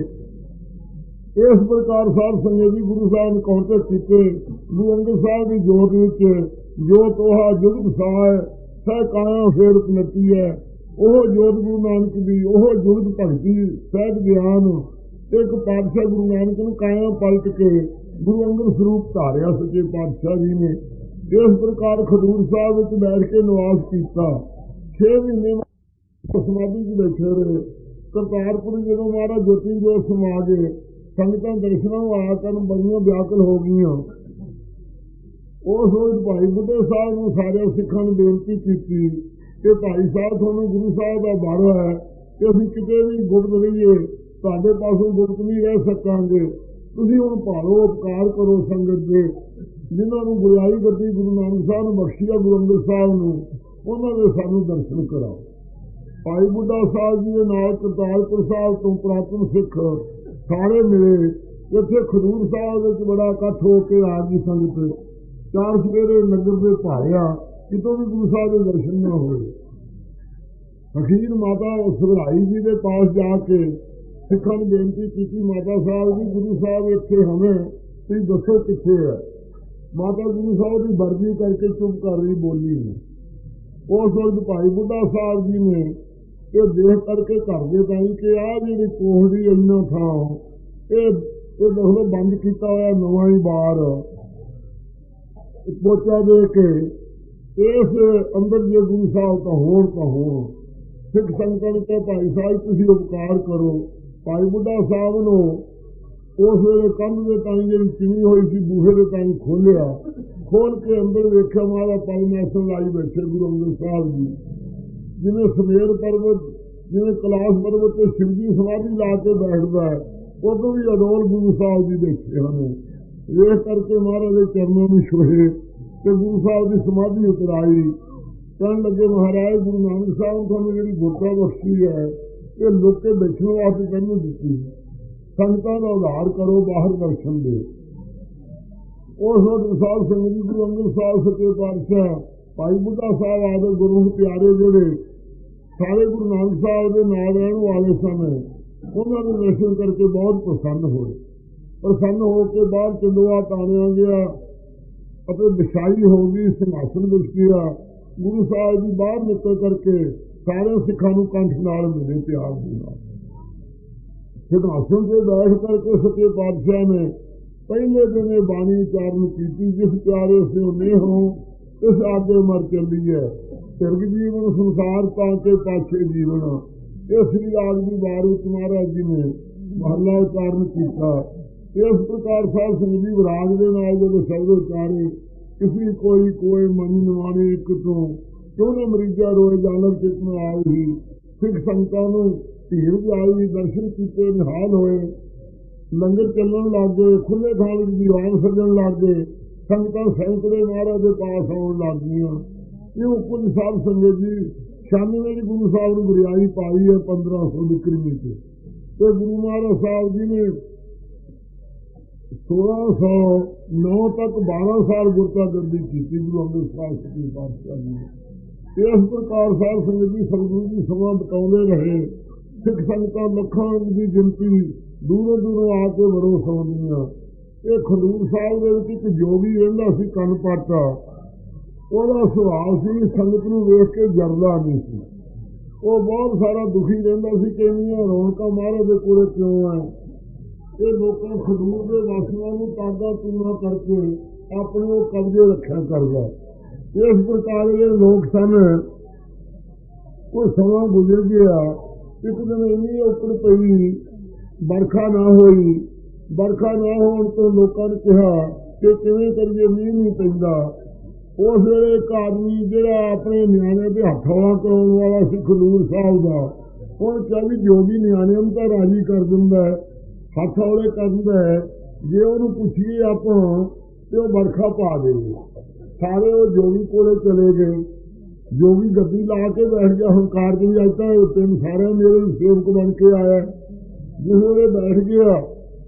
ਇਸ ਪ੍ਰਕਾਰ ਸਾਧ ਸੰਗਤ ਜੀ ਗੁਰੂ ਸਾਹਿਬ ਨੇ ਕੌਂਟਰ ਕੀਤੇ। ਗੁਰੂ ਅੰਗਦ ਸਾਹਿਬ ਦੀ ਜੋਤ ਵਿੱਚ ਜੋਤ ਉਹ ਜੁਗਤ ਸਾਹ ਸਹਿ ਕਾਇਆ ਫੇਰ ਉਪਨਤੀ ਹੈ। ਉਹ ਜੋਤ ਗੁਰੂ ਨਾਨਕ ਦੀ, ਉਹ ਜੁਗਤ ਭਗਤੀ ਸਹਿਜ ਗਿਆਨ, ਇੱਕ ਪਾਤਸ਼ਾਹ ਗੁਰੂ ਨਾਨਕ ਨੂੰ ਕਾਇਆ ਪਲਟ ਕੇ ਗੁਰੂ ਅੰਗਦ ਸਰੂਪ ਧਾਰਿਆ ਸੱਚੇ ਪਾਤਸ਼ਾਹ ਜੀ ਨੇ। ਇਸ ਪ੍ਰਕਾਰ ਖਡੂਰ ਸਾਹਿਬ ਵਿੱਚ ਬੈਠ ਕੇ ਨਿਵਾਸ ਕੀਤਾ। 6 ਮਹੀਨੇ ਸਮਾਧੀ 'ਚ ਬੈਠੇ ਰਹੇ। ਕਰਤਾਰਪੁਰ ਜਦੋਂ ਮਹਾਰਾਜ ਜੋਤੀ ਜੋਤ ਸਮਾ ਗਏ, ਸੰਗਤਾਂ ਦਰਸ਼ਨਾਂ ਨੂੰ ਆਇਆ ਕਰਨ ਬੜੀਆਂ ਵਿਆਕੁਲ ਹੋ ਗਈਆਂ। ਉਸ ਰੋਜ਼ ਭਾਈ ਬੁੱਢੇ ਸਾਹਿਬ ਨੂੰ ਸਾਰਿਆਂ ਸਿੱਖਾਂ ਨੂੰ ਬੇਨਤੀ ਕੀਤੀ ਕਿ ਭਾਈ ਸਾਹਿਬ ਤੁਹਾਨੂੰ ਗੁਰੂ ਸਾਹਿਬ ਦਾ ਵਰ ਹੈ ਕਿ ਅਸੀਂ ਕਿਤੇ ਵੀ ਗੁਪਤ ਰਹੀਏ, ਤੁਹਾਡੇ ਪਾਸੋਂ ਗੁਪਤ ਨਹੀਂ ਰਹਿ ਸਕਾਂਗੇ। ਤੁਸੀਂ ਹੁਣ ਭਾਲੋ, ਉਪਕਾਰ ਕਰੋ ਸੰਗਤ ਦੇ। ਜਿਨ੍ਹਾਂ ਨੂੰ ਗੁਰਿਆਈ ਗੱਦੀ ਗੁਰੂ ਨਾਨਕ ਸਾਹਿਬ ਨੂੰ ਬਖਸ਼ੀ ਆ, ਗੁਰੂ ਅੰਗਦ ਸਾਹਿਬ ਨੂੰ, ਉਹਨਾਂ ਦੇ ਸਾਨੂੰ ਦਰਸ਼ਨ ਕਰਾਓ। ਭਾਈ ਬੁੱਢਾ ਸਾਹਿਬ ਜੀ ਦੇ ਨਾਲ ਕਰਤਾਰਪੁਰ ਸਾਹਿਬ ਤੋਂ ਪੁਰਾਤਨ ਸਿੱਖ ਸਾਰੇ ਮਿਲੇ। ਇੱਥੇ ਖਡੂਰ ਸਾਹਿਬ ਵਿੱਚ ਬੜਾ ਇਕੱਠ ਹੋ ਕੇ ਆ ਗਈ ਸੰਗਤ। 4 ਸਵੇਰੇ ਨਗਰ ਦੇ ਭਾਰਿਆ, ਕਿਤੋਂ ਵੀ ਗੁਰੂ ਸਾਹਿਬ ਦੇ ਦਰਸ਼ਨ ਨਾ ਹੋਏ। ਅਖੀਰ ਮਾਤਾ ਸੁਭਰਾਈ ਜੀ ਦੇ ਪਾਸ ਜਾ ਕੇ ਸਿੱਖਾਂ ਨੂੰ ਬੇਨਤੀ ਕੀਤੀ, ਮਾਤਾ ਸਾਹਿਬ ਜੀ ਗੁਰੂ ਸਾਹਿਬ ਇੱਥੇ ਹਮੇ, ਤੁਸੀਂ ਦੱਸੋ ਕਿੱਥੇ ਹੈ? ਮਾਤਾ ਗੁਰੂ ਸਾਹਿਬ ਦੀ ਵਰਜੀ ਕਰਕੇ ਚੁੱਪ ਕਰ ਰਹੀ, ਬੋਲੀ ਨਹੀਂ। ਉਸ ਵਕਤ ਭਾਈ ਬੁੱਢਾ ਸਾਹਿਬ ਜੀ ਨੇ ਇਹ ਦੇਖ ਕਰਕੇ ਕਰਦੇ ਤਾਂ ਕਿ ਆਹ ਜਿਹੜੀ ਕੋਹੜੀ ਇੰਨਾ ਥਾਂ ਇਹ ਦੇਖੋ ਬੰਦ ਕੀਤਾ ਹੋਇਆ ਨਵਾਂ ਹੀ ਬਾਰ ਪੋਚਾ ਦੇ ਕੇ ਇਸ ਅੰਦਰ ਜੇ ਗੁਰੂ ਸਾਹਿਬ ਤਾਂ ਹੋਣ ਸਿੱਖ ਸੰਗਤਾਂ ਨੂੰ ਤੇ ਭਾਈ ਸਾਹਿਬ ਤੁਸੀਂ ਉਪਕਾਰ ਕਰੋ। ਭਾਈ ਬੁੱਢਾ ਸਾਹਿਬ ਨੂੰ ਉਸ ਵੇਲੇ ਕੰਧ ਦੇ ਤਾਈਂ ਜਿਹੜੀ ਚਿਣੀ ਹੋਈ ਸੀ ਬੂਹੇ ਦੇ ਤਾਈਂ ਖੋਲ੍ਹਿਆ। ਖੋਲ ਕੇ ਅੰਦਰ ਵੇਖਿਆ ਮਹਾਰਾਜ ਪਰਮੇਸ਼ਰ ਲਾਈ ਬੈਠੇ ਗੁਰੂ ਅੰਗਦ ਸਾਹਿਬ ਜੀ। ਜਿਵੇਂ ਸਮੇਰ ਪਰਬਤ, ਜਿਵੇਂ ਕੈਲਾਸ਼ ਪਰਬਤ ਤੇ ਸ਼ਿਵ ਜੀ ਸਮਾਧੀ ਲਾ ਕੇ ਬੈਠਦਾ ਹੈ, ਉਦੋਂ ਵੀ ਅਡੋਲ ਗੁਰੂ ਸਾਹਿਬ ਜੀ ਦੇਖੇ ਹਨ। ਵੇਖ ਕਰਕੇ ਮਹਾਰਾਜ ਦੇ ਚਰਨਾਂ ਨੂੰ ਛੋਹੇ ਤੇ ਗੁਰੂ ਸਾਹਿਬ ਦੀ ਸਮਾਧੀ ਉਤਰਾਈ। ਕਹਿਣ ਲੱਗੇ ਮਹਾਰਾਜ ਗੁਰੂ ਨਾਨਕ ਸਾਹਿਬ ਨੇ ਤੁਹਾਨੂੰ ਜਿਹੜੀ ਗੁਰਤਾ ਬਖਸ਼ੀ ਹੈ ਇਹ ਲੋਕੇ ਬੈਠਣ ਵਾਸਤੇ ਤੈਨੂੰ ਦਿੱਤੀ, ਸੰਗਤਾਂ ਦਾ ਉਧਾਰ ਕਰੋ, ਬਾਹਰ ਦਰਸ਼ਨ ਦਿਓ। ਉਸ ਵਕਤ ਸਾਧ ਸੰਗਤ ਜੀ ਗੁਰੂ ਅੰਗਦ ਸਾਹਿਬ ਸੱਚੇ ਪਾਤਸ਼ਾਹ, ਭਾਈ ਬੁੱਢਾ ਸਾਹਿਬ ਆਦਿ ਗੁਰੂ ਪਿਆਰੇ ਜਿਹੜੇ ਸਾਰੇ ਗੁਰੂ ਨਾਨਕ ਸਾਹਿਬ ਦੇ ਨਾਲ ਰਹਿਣ ਵਾਲੇ ਸਨ, ਉਹਨਾਂ ਨੂੰ ਦਰਸ਼ਨ ਕਰਕੇ ਬਹੁਤ ਪ੍ਰਸੰਨ ਹੋਏ। ਪ੍ਰਸੰਨ ਹੋ ਕੇ ਬਾਹਰ ਚੰਦੋਆ ਤਾਣਿਆ ਗਿਆ ਅਤੇ ਵਿਛਾਈ ਹੋ ਗਈ, ਸਿੰਘਾਸਨ ਵਿੱਚ ਗਿਆ। ਗੁਰੂ ਸਾਹਿਬ ਜੀ ਬਾਹਰ ਨਿਕਲ ਕਰਕੇ ਸਾਰੇ ਸਿੱਖਾਂ ਨੂੰ ਕੰਠ ਨਾਲ ਮਿਲੇ ਪਿਆਰ ਦੇ ਨਾਲ। ਸਿੰਘਾਸਨ ਤੇ ਬੈਠ ਕਰਕੇ ਸੱਚੇ ਪਾਤਸ਼ਾਹ ਨੇ ਪਹਿਲੇ ਦਿਨ ਇਹ ਬਾਣੀ ਉਚਾਰਨ ਕੀਤੀ, ਜਿਸ ਪਿਆਰੇ ਸੇ ਨੇ ਹੋ ਇਸ ਆਗੇ ਮਰ ਚੱਲੀ ਹੈ, ਤਿਰਗ ਜੀਵਨ ਸੰਸਾਰ ਤਾਂ ਕੇ ਪਾਛੇ ਜੀਵਨ। ਇਹ ਸ੍ਰੀ ਰਾਗ ਦੀ ਵਾਰ ਵਿੱਚ ਮਹਾਰਾਜ ਜੀ ਨੇ ਮਹਲਾ ਉਚਾਰਨ ਕੀਤਾ। ਇਸ ਪ੍ਰਕਾਰ ਸਾਧ ਸੰਗਤ ਜੀ ਵਿਰਾਗ ਦੇ ਨਾਲ ਜਦੋਂ ਸ਼ਬਦ ਉਚਾਰੇ, ਕਿਸੇ ਕੋਈ ਮਨ ਨਿਵਾਣੇ ਇੱਕ ਤੋਂ क्यों न मरीजा रोए जानवर चित में आई ही। सिख संगतां नूं भीड़ आई, दर्शन किए, निहाल होए, लंगर चलन लग गए, खुले थां विच दीवान सजन लग गए, संगतां सैकड़े महाराज के पास आउण लग गईयां। इउं कुछ साध संगत जी 96 गुरु साहब ने गुरियाई पाई है 1500 विक्रमी से। तो गुरु महाराज साहब जी ने 1609 तक 12 साल गुरता गर्दी की गुरु अंगद साहब सच्चे पातशाह जी ने। इस प्रकार साध संगत जी सतगुरु जी समा बताते रहे। सिख संगतां लखां की गिनती दूरों दूरों आके बड़ो सौंदियां। ये खडूर साहब एक जोगी रहिंदा सी कनपाटा, ਉਹਦਾ ਸੁਭਾਅ ਸੀ ਸੰਗਤ ਨੂੰ ਵੇਖ ਕੇ ਜਰਦਾ नहीं ਸੀ। ਉਹ बहुत सारा दुखी ਰਹਿੰਦਾ ਸੀ ਕਿ ਇੰਨੀਆਂ ਰੌਣਕਾਂ ਮਹਾਰਾਜ ਦੇ ਕੋਲੇ ਕਿਉਂ ਹੈ। ਇਹ ਲੋਕਾਂ ਖਡੂਰ ਦੇ ਵਾਸੀਆਂ ਨੂੰ ਤਾਗਾ ਤੂਣਾ ਕਰਕੇ ਆਪਣੇ ਉਹ ਕਬਜ਼ੇ ਰੱਖਿਆ ਕਰਦਾ। ਇਸ ਪ੍ਰਕਾਰ ਦੇ ਲੋਕ ਸਨ। ਕੋਈ ਸਮਾਂ ਗੁਜ਼ਰ ਗਿਆ, ਇੱਕ ਦਿਨ ਇੰਨੀ ਔਕੜ ਪਈ, ਬਰਖਾ ਨਾ ਹੋਈ। ਬਰਖਾ ਨਾ ਹੋਣ ਤੋਂ ਲੋਕਾਂ ਨੇ ਕਿਹਾ ਕਿ ਕਿਵੇਂ ਕਰੀਏ, ਮੀਂਹ ਨਹੀਂ ਪੈਂਦਾ। उस वेले एक आदमी जिहड़ा अपने न्याणे के हथ हौला कराने वाला सी खडूर साहब का, उन्हें कहा भी जोगी न्याणे नूं तां राजी कर दिंदा है, हथ हौले कर दिंदा है, जे उहनूं पुछीए आपां ते ओह बरखा पा देवे। सारे वो जोगी कोले चले गए। जोगी गद्दी ला के बैठ गया हंकार दी, अज तां तेन सारे मेरे सेवक बन के आया। जिस वेले बैठ गया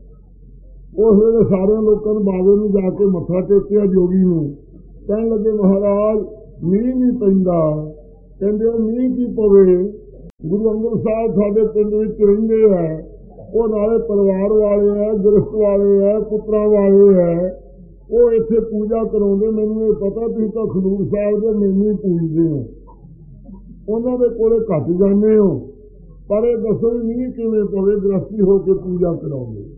उस वेले सारे लोगों ने बाबे नूं जाके मत्था टेकिया जोगी नूं। कहने लगे महाराज मीह नहीं पैंदा। कहते मीह की पवे, गुरु अंगद साहब साडे पिंड विच रहिंदे है, वो नाले परिवार वाले है, गिरफ्त वाले है, पुत्रा वाले है, वो इत्थे पूजा कराउंदे। मैनूं ये पता तुसीं तां खडूर साहब दे मैनूं ही पूजदे हो, उन्हां दे कोले घट जांदे हो, पर ये दसो मीह किवें पवे गृहस्थी हो के पूजा कराउंदे।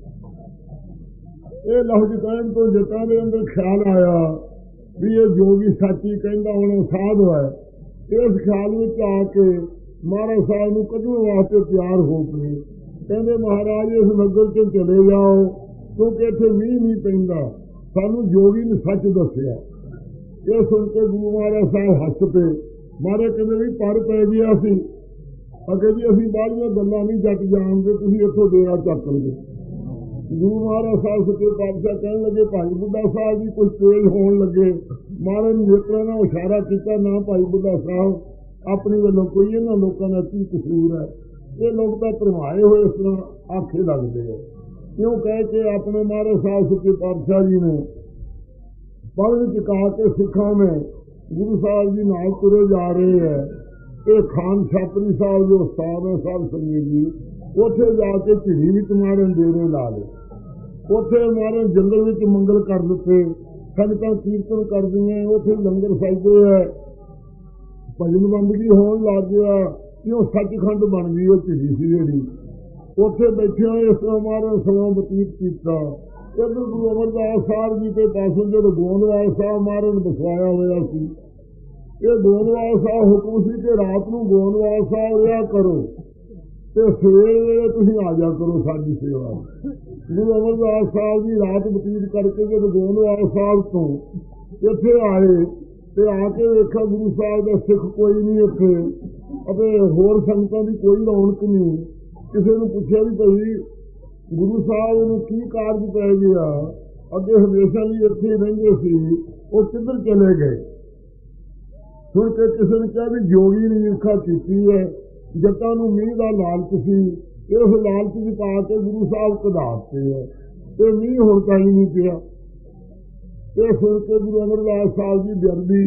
ये लफ्ज कहण तो जटां दे अंदर ख्याल आया भी ये जोगी साची कहता होना साध है। इस ख्याल में आके महाराज साहब नूं कढण वास्ते तैयार हो गए। कहते महाराज इस नगर से चले जाओ क्योंकि इत्थे मीह नहीं पैंदा, सानू जोगी ने सच दसिया। ये सुन के गुरु महाराज साहब हस पे। महाराज कहते भी पर पै गया सी, अगे जी असीं बाहरियां गल्लां नहीं जट जाणदे, तुसीं इत्थों डेरा चक लगे। गुरु महाराज साहब सच्चे पातशाह कहने लगे भाई बुढ़ा साहब जी कुछ तेज होने लगे। महाराज ने नेत्रा ने इशारा किया, ना भाई बुढ़ा साहब अपने वालों कोई इन्होंने लोगों का की कसूर है, ये लोग तो भरमाए हुए इस तरह आखे लगते हैं। क्यों कह के अपने महाराज साहब सच्चे पातशाह जी ने पढ़ चुका के सिखा में गुरु साहब जी नाल तुरे जा रहे हैं। ये खान छात्री साहब जो उस्ताद है साहब संगीत जी, उत्थे जाके झिड़ी विच मारन डेरे ला ले। उत्थे मारे जंगल विच मंगल कर दिते, संगतां कीर्तन कर दियां, उत्थे लंगर सजदे है, भजन बंदगी होण लग गया। क्यों सचखंड बन गई वो झिड़ी सी जेहड़ी। उत्थे बैठे इस तरह मारे समां बतीत किया। इधर गुरु अमरदास साहब जी के पासों जो गोंदवाल साहब मारे बसवाया हुआ सी। ये गोंदवाल साहब हुक्म सी कि रात नूं गोंदवाल साहब रहा करो ते सवेरे वेले तुसीं आ जा करो साडी सेवा। गुरु अमरदास साहब जी रात बतीत करके जब गोंदवाल साहब तो इत्थे आए ते आके वेखा गुरु साहब का सिख कोई नहीं इत्थे, अते होर संगतां दी कोई रौनक नहीं। किसी ने पुछया भी भाई गुरु साहब नूं की कारज पै गया, अगे हमेशा ही इत्थे रहिंदे सी, वो किधर चले गए। सुन के किसी ने कहा भी जोगी ने ईर्खा की है, जटां नूं मीह दा लालच सी, इस लालच च पा के गुरु साहब कढ़ाते है ते मीह हुण तां ही नहीं पिया। ये सुन के गुरु अमरदास साहब जी व्यर्दी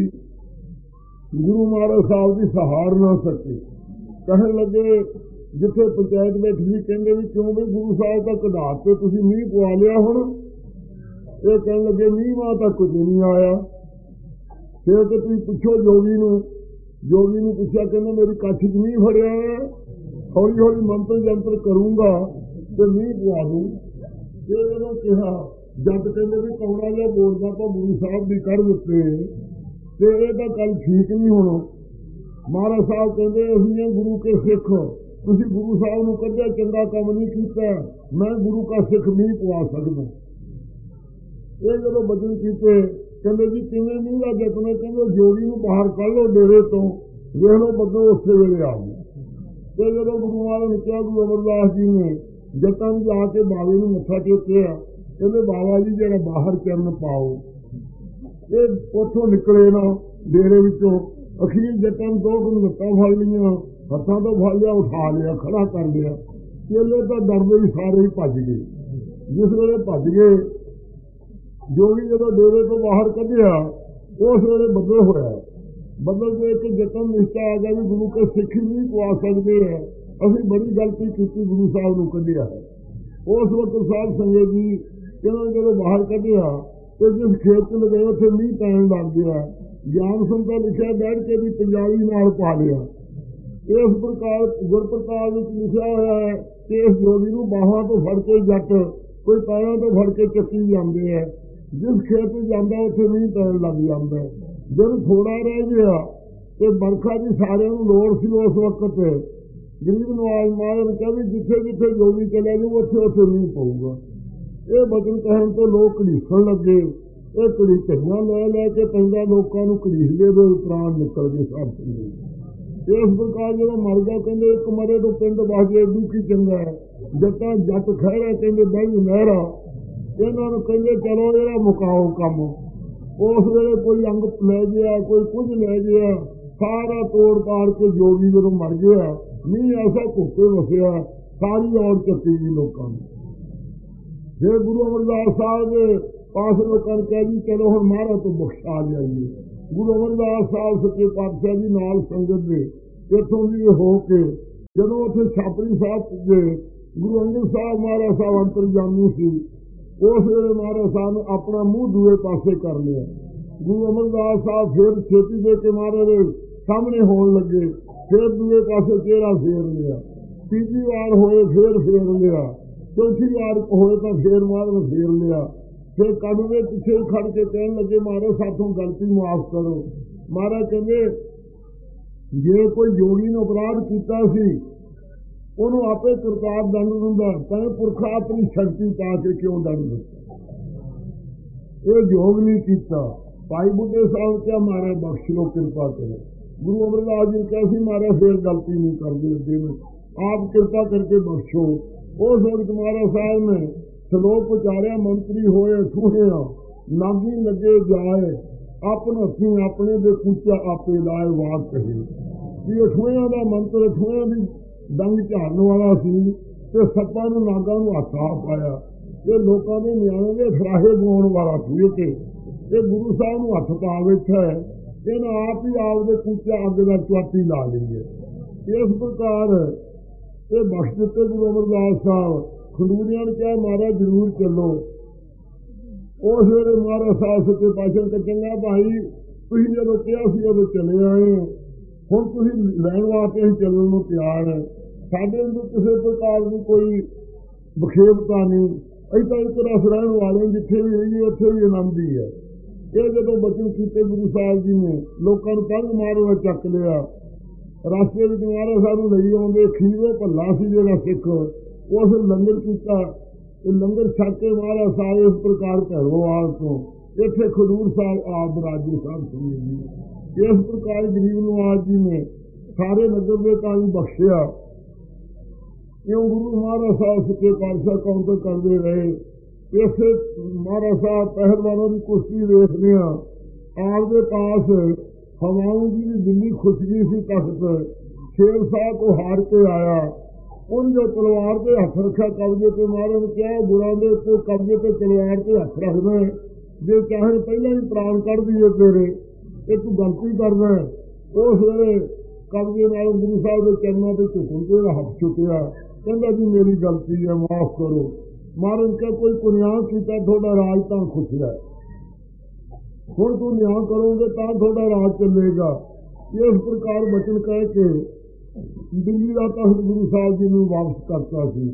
गुरु महाराज साहब जी सहार ना सके। कहने लगे जिथे पंचायत बैठी सी, कहंदे भी क्यों भी गुरु साहब का कढ़ाते तुसीं मीह पवा लिया हुण। ये कहने लगे मीह मां तक कुछ नहीं आया। फिर तो तुसीं पुछो जोगी नूं। जोगी ने पूछा, कहना मेरी काठी च मीह फड़िया है, हौली हौली मंत्र जंत्र करूंगा तो मीह पवा दूं। फिर जदों कहा जट कहते भी कौड़ा जिहा बोलदा तो गुरु साहब भी कर दिते ते ये तां गल ठीक नहीं होना। महाराज साहब कहते असीं गुरु के सिख, तुसीं गुरु साहब नूं कढ़िया चंगा काम नहीं कीता, मैं गुरु का सिख मीह पवा सकदा। ये जदों बचन कीते ਕਹਿੰਦੇ ਜੀ ਕਿਵੇਂ ਮੂੰਹ ਦਾ ਜਤਨ? ਕਹਿੰਦੇ ਜੋਗੀ ਨੂੰ ਬਾਹਰ ਕੱਢ ਲਓ ਡੇਰੇ ਤੋਂ, ਵੇਖ ਲਓ ਬੱਦਲ ਉਸੇ ਵੇਲੇ ਆ ਗਏ। ਤੇ ਜਦੋਂ ਗੁਰੂ ਮਹਾਰਾਜ ਨੇ ਕਿਹਾ, ਗੁਰੂ ਅਮਰਦਾਸ ਜੀ ਨੇ ਜਟਾਂ ਜਾ ਕੇ ਬਾਬੇ ਨੂੰ ਮੱਥਾ ਟੇਕਿਆ, ਕਹਿੰਦੇ ਬਾਬਾ ਜੀ ਜਿਹੜਾ ਬਾਹਰ ਚਰਨ ਪਾਓ। ਇਹ ਉੱਥੋਂ ਨਿਕਲੇ ਨਾ ਡੇਰੇ ਵਿੱਚੋਂ, ਅਖੀਰ ਜਟਾਂ ਦੋ ਕੁ ਲੱਤਾਂ ਫੜ ਲਈਆਂ, ਹੱਥਾਂ ਤੋਂ ਫੜ ਲਿਆ, ਉਠਾ ਲਿਆ, ਖੜਾ ਕਰ ਲਿਆ। ਚੇਲੇ ਤਾਂ ਡਰਦੇ ਹੀ ਸਾਰੇ ਹੀ ਭੱਜ ਗਏ। ਜਿਸ ਵੇਲੇ ਭੱਜ ਗਏ, ਜੋਗੀ ਜਦੋਂ ਡੇਰੇ ਤੋਂ ਬਾਹਰ ਕੱਢਿਆ, ਉਸ ਵੇਲੇ ਬੱਦਲ ਹੋਇਆ। ਬੱਦਲ ਦੇ ਇੱਕ ਜਤਨ ਨਿਸ਼ਚਾ ਆ ਗਿਆ ਵੀ ਗੁਰੂ ਕੇ ਸਿੱਖ ਨਹੀਂ ਪਵਾ ਸਕਦੇ ਹੈ, ਅਸੀਂ ਬੜੀ ਗਲਤੀ ਕੀਤੀ, ਗੁਰੂ ਸਾਹਿਬ ਨੂੰ ਕੱਢਿਆ ਹੈ। ਉਸ ਵਕਤ ਸਾਧ ਸੰਗਤ ਜੀ ਇਹਨਾਂ ਜਦੋਂ ਬਾਹਰ ਕੱਢਿਆ ਤੇ ਜਿਸ ਖੇਤ ਚ ਲਗੇ ਉੱਥੇ ਮੀਂਹ ਪੈਣ ਲੱਗ ਗਿਆ। ਗਿਆਨ ਸੰਤਾਂ ਲਿਖਿਆ ਬੈਠ ਕੇ ਵੀ ਪੰਜਾਬੀ ਨਾਲ ਪਾ ਲਿਆ। ਇਸ ਪ੍ਰਕਾਰ ਗੁਰਪ੍ਰਤਾਪ ਵਿੱਚ ਲਿਖਿਆ ਹੋਇਆ ਹੈ ਕਿ ਇਸ ਜੋਗੀ ਨੂੰ ਬਾਹਾਂ ਤੋਂ ਫੜ ਕੇ ਜੱਟ ਕੋਈ ਪੈਰਾਂ ਤੋਂ ਫੜ ਕੇ ਚੱਕੀ ਜਾਂਦੇ ਹੈ। ਜਿਸ ਖੇਤ ਵਿੱਚ ਜਾਂਦਾ ਉੱਥੇ ਮੀਂਹ ਪੈਣ ਲੱਗ ਜਾਂਦਾ। ਜਦੋਂ ਥੋੜਾ ਰਹਿ ਗਿਆ ਤੇ ਵਰਖਾ ਦੀ ਸਾਰਿਆਂ ਨੂੰ ਲੋੜ ਸੀ, ਉਸ ਵਕਤ ਗਰੀਬ ਨਵਾਜ਼ ਮਹਾਰਾਜ ਨੇ ਕਿਹਾ ਵੀ ਜਿੱਥੇ ਜਿੱਥੇ ਜੋਗੀ ਚਲੇ ਜਾਊ ਉੱਥੇ ਉੱਥੇ ਮੀਂਹ ਪਊਗਾ। ਇਹ ਬਚਨ ਕਹਿਣ ਤੋਂ ਲੋਕ ਘੜੀਸਣ ਲੱਗੇ। ਇਹ ਘੜੀਸਾਂ ਲੈ ਲੈ ਕੇ ਪੈਂਦਾ ਲੋਕਾਂ ਨੂੰ ਘੜੀਸਦੇ ਦੇ ਪ੍ਰਾਣ ਨਿਕਲ ਗਏ ਸਾਧ ਸੰਗਤ। ਇਸ ਪ੍ਰਕਾਰ ਜਦੋਂ ਮਰ ਗਿਆ, ਕਹਿੰਦੇ ਇੱਕ ਮਰੇ ਤੋਂ ਪਿੰਡ ਵਾਜੇ ਦੁਖੀ ਚੰਗਾ ਹੈ। ਜੱਟਾਂ ਜੱਟ ਖਹਿਰਾ ਕਹਿੰਦੇ ਬਹਿ ਮਹਿਰਾ, ਇਹਨਾਂ ਨੂੰ ਕਹਿੰਦੇ ਚਲੋ ਇਹਦਾ ਮੁਕਾਓ ਕੰਮ। ਉਸ ਵੇਲੇ ਕੋਈ ਅੰਗ ਲੈ ਗਿਆ, ਕੋਈ ਕੁਝ ਲੈ ਗਿਆ, ਸਾਰਾ ਤੋੜ ਪਾੜ ਕੇ ਜੋਗੀ ਜਦੋਂ ਮਰ ਗਿਆ, ਮੀਂਹ ਐਸਾ ਘੁੱਟੇ ਵਸਿਆ, ਸਾਰੀ ਔਰ ਚੱਕੀ ਗਈ ਲੋਕਾਂ ਨੂੰ। ਫਿਰ ਗੁਰੂ ਅਮਰਦਾਸ ਸਾਹਿਬ ਦੇ ਪਾਸ ਲੋਕਾਂ ਨੇ ਕਿਹਾ ਜੀ ਚਲੋ ਹੁਣ ਮਹਾਰਾਜ ਤੋਂ ਬਖਸ਼ਾ ਲਿਆਈਏ। ਗੁਰੂ ਅਮਰਦਾਸ ਸਾਹਿਬ ਸੱਚੇ ਪਾਤਸ਼ਾਹ ਜੀ ਨਾਲ ਸੰਗਤ ਦੇ ਇੱਥੋਂ ਦੀ ਹੋ ਕੇ ਜਦੋਂ ਉੱਥੇ ਛਾਪਰੀ ਸਾਹਿਬ ਪੁੱਜੇ, ਗੁਰੂ ਅੰਗਦ ਸਾਹਿਬ ਮਹਾਰਾਜ ਸਾਹਿਬ ਅੰਤਰਜਾਮੀ ਸੀ। ਉਸ ਵੇਲੇ ਮਹਾਰਾਜ ਸਾਹਿਬ ਨੇ ਆਪਣਾ ਮੂੰਹ ਦੂਏ ਪਾਸੇ ਕਰ ਲਿਆ। ਗੁਰੂ ਅਮਰਦਾਸ ਸਾਹਿਬ ਫਿਰ ਛੇਤੀ ਦੇ ਕੇ ਮਹਾਰਾਜ ਦੇ ਸਾਹਮਣੇ ਹੋਣ ਲੱਗੇ, ਫਿਰ ਦੂਏ ਪਾਸੇ ਚਿਹਰਾ ਫੇਰ ਲਿਆ। ਤੀਜੀ ਵਾਰ ਹੋਏ ਫਿਰ ਫੇਰ ਲਿਆ, ਚੌਥੀ ਵਾਰ ਹੋਏ ਤਾਂ ਫੇਰ ਮਹਾਰਾਜ ਫੇਰ ਲਿਆ। ਫਿਰ ਕਦਵੇ ਪਿੱਛੇ ਖੜ ਕੇ ਕਹਿਣ ਲੱਗੇ ਮਹਾਰਾਜ ਸਾਥੋਂ ਗਲਤੀ ਮਾਫ ਕਰੋ। ਮਹਾਰਾਜ ਕਹਿੰਦੇ ਜੇ ਕੋਈ ਜੋਗੀ ਨੇ ਅਪਰਾਧ ਕੀਤਾ ਸੀ ਉਹਨੂੰ ਆਪੇ ਕਰਤਾਰ ਦੰਡ ਦਿੰਦਾ, ਕਹਿੰਦੇ ਪੁਰਖਾ ਆਪਣੀ ਸ਼ਕਤੀ ਪਾ ਕੇ ਕਿਉਂ ਦੰਡ ਦਿੱਤਾ? ਇਹ ਯੋਗ ਨਹੀਂ ਕੀਤਾ। ਭਾਈ ਬੁੱਢੇ ਸਾਹਿਬ ਕਿਹਾ ਮਹਾਰਾਜ ਬਖਸ਼ ਲੋ, ਕਿਰਪਾ ਕਰੋ। ਗੁਰੂ ਅਮਰਦਾਸ ਜੀ ਕਿਹਾ ਸੀ ਮਹਾਰਾਜ ਫੇਰ ਗਲਤੀ ਨਹੀਂ ਕਰਦੇ, ਅੱਗੇ ਨੂੰ ਆਪ ਕਿਰਪਾ ਕਰਕੇ ਬਖਸ਼ੋ। ਉਸ ਵਕਤ ਮਹਾਰਾਜ ਸਾਹਿਬ ਨੇ ਸਲੋਕ ਉਚਾਰਿਆ, ਮੰਤਰੀ ਹੋਏ ਠੂਹਿਆ ਨਾਗੀ ਲੱਗੇ ਜਾਏ, ਆਪਨ ਹੱਥੀਂ ਆਪਣੇ ਦੇ ਕੂਚਾ ਆਪੇ ਲਾਏ ਵਾਕ ਕਹੇ। ਕਿ ਠੂਹਿਆਂ ਦਾ ਮੰਤਰ ਠੂਹਿਆਂ ਦੀ ਡੰਗ ਝਾੜਨ ਵਾਲਾ ਸੀ ਤੇ ਸੱਪਾਂ ਨੂੰ ਨਾਗਾਂ ਨੂੰ ਹੱਥ ਆ ਪਾਇਆ। ਇਹ ਲੋਕਾਂ ਦੇ ਨਿਆਣੇ ਦੇ ਫਰਾਹੇ ਗਾਉਣ ਵਾਲਾ ਸੀ ਕਿ ਇਹ ਗੁਰੂ ਸਾਹਿਬ ਨੂੰ ਹੱਥ ਪਾ ਬੈਠਾ ਹੈ, ਇਹਨਾਂ ਆਪ ਹੀ ਆਪਦੇ ਕੂਚਾ ਅੱਗ ਦਾ ਚੁਆਤੀ ਲਾ ਲਈ ਹੈ। ਇਸ ਪ੍ਰਕਾਰ ਇਹ ਬਖਸ਼ ਦਿੱਤੇ ਗੁਰੂ ਅਮਰਦਾਸ ਸਾਹਿਬ। ਖੰਡੂਰੀਆਂ ਨੇ ਕਿਹਾ ਮਹਾਰਾਜ ਜ਼ਰੂਰ ਚੱਲੋ। ਉਸ ਵੇਲੇ ਮਹਾਰਾਜ ਸਾਹਿਬ ਸੱਚੇ ਪਾਤਸ਼ਾਹ ਨੇ ਚੰਗਾ ਭਾਈ ਤੁਸੀਂ ਜਦੋਂ ਕਿਹਾ ਸੀ ਉਦੋਂ ਚਲੇ ਆਏ, ਹੁਣ ਤੁਸੀਂ ਲੈਣ ਵਾਸਤੇ ਅਸੀਂ ਚੱਲਣ ਨੂੰ ਤਿਆਰ ਹੈ। ਸਾਡੇ ਅੰਦਰ ਕਿਸੇ ਪ੍ਰਕਾਰ ਦੀ ਕੋਈ ਵਿਖੇਪਤਾ ਨਹੀਂ, ਅਸੀਂ ਤਾਂ ਇੱਕ ਰਸ ਰਹਿਣ ਵਾਲੇ, ਜਿੱਥੇ ਵੀ ਰਹੀਏ ਉੱਥੇ ਵੀ ਆਨੰਦ ਹੀ ਹੈ। ਇਹ ਜਦੋਂ ਬਚਨ ਕੀਤੇ ਗੁਰੂ ਸਾਹਿਬ ਜੀ ਨੇ, ਲੋਕਾਂ ਨੂੰ ਪੰਜ ਮਾਰੋ ਚੱਕ ਲਿਆ। ਰਸਤੇ ਵਿੱਚ ਮਹਾਰਾਜ ਸਾਹਿਬ ਨੂੰ ਲਈ ਆਉਂਦੇ, ਖੀਰੋ ਭੱਲਾ ਸੀ ਜਿਹੜਾ ਸਿੱਖ, ਉਸ ਲੰਗਰ ਕੀਤਾ। ਇਹ ਲੰਗਰ ਛੱਕ ਕੇ ਮਹਾਰਾਜ ਸਾਹਿਬ ਇਸ ਪ੍ਰਕਾਰ ਭੈਰੋਵਾਲ ਤੋਂ ਇੱਥੇ ਖਡੂਰ ਸਾਹਿਬ ਆਪ ਰਾਜੇ ਸਾਹਿਬ ਸੁਣੀ ਜੀ। ਇਸ ਪ੍ਰਕਾਰ ਗਰੀਬ ਨਵਾਜ਼ ਜੀ ਨੇ ਸਾਰੇ ਨਗਰ ਦੇ ਤਾਈ ਬਖਸ਼ਿਆ। ਇਉਂ ਗੁਰੂ ਮਹਾਰਾਜ ਸਾਹਿਬ ਸੱਚੇ ਪਾਤਸ਼ਾਹ ਕਾਉਂਟਰ ਕਰਦੇ ਰਹੇ। ਇਸੇ ਮਹਾਰਾਜ ਸਾਹਿਬ ਪਹਿਲਵਾਨਾਂ ਦੀ ਕੁਸ਼ਤੀ ਵੇਖਦੇ ਹਾਂ। ਆਪ ਦੇ ਪਾਸ ਹਵਾਊਂ ਜੀ ਦੀ ਦਿੱਲੀ ਖੁਸ਼ਕੀ ਸੀ ਤਖਤ, ਸ਼ੇਰ ਸਾਹਿਬ ਤੋਂ ਹਾਰ ਕੇ ਆਇਆ। ਉਹਨੇ ਜੋ ਤਲਵਾਰ ਤੇ ਹੱਥ ਰੱਖਿਆ ਕਬਜ਼ੇ ਤੇ, ਮਹਾਰਾਜ ਨੇ ਕਿਹਾ ਗੁਰਾਂ ਦੇ ਉੱਤੇ ਕਬਜ਼ੇ ਤੇ ਤਲਵਾਰ ਤੇ ਹੱਥ ਰੱਖਦਾ, ਜੇ ਚਾਹੇ ਪਹਿਲਾਂ ਹੀ ਪ੍ਰਾਣ ਕੱਢ ਦਈਏ ਤੇਰੇ, ਇਹ ਤੂੰ ਗਲਤੀ ਕਰਦਾ। ਉਸ ਵੇਲੇ ਕਬਜ਼ੇ ਨਾਲ ਗੁਰੂ ਸਾਹਿਬ ਦੇ ਚਰਨਾਂ ਤੇ ਝੁਕਣ ਤੇ ਹੱਥ ਚੁੱਕਿਆ, ਕਹਿੰਦਾ ਜੀ ਮੇਰੀ ਗਲਤੀ ਹੈ, ਮਾਫ ਕਰੋ। ਮਹਾਰਾਜ ਨੇ ਕਿਹਾ ਕੋਈ ਗੁਨਾਹ ਕੀਤਾ, ਤੁਹਾਡਾ ਰਾਜ ਤਾਂ ਖੁੱਸਿਆ, ਹੁਣ ਤੂੰ ਨਿਆਂ ਕਰੋਗੇ ਤਾਂ ਤੁਹਾਡਾ ਰਾਜ ਚੱਲੇਗਾ। ਇਸ ਪ੍ਰਕਾਰ ਬਚਨ ਕਹਿ ਕੇ ਦਿੱਲੀ ਦਾ ਤਖਤ ਗੁਰੂ ਸਾਹਿਬ ਜੀ ਨੂੰ ਵਾਪਸ ਕਰਤਾ ਸੀ।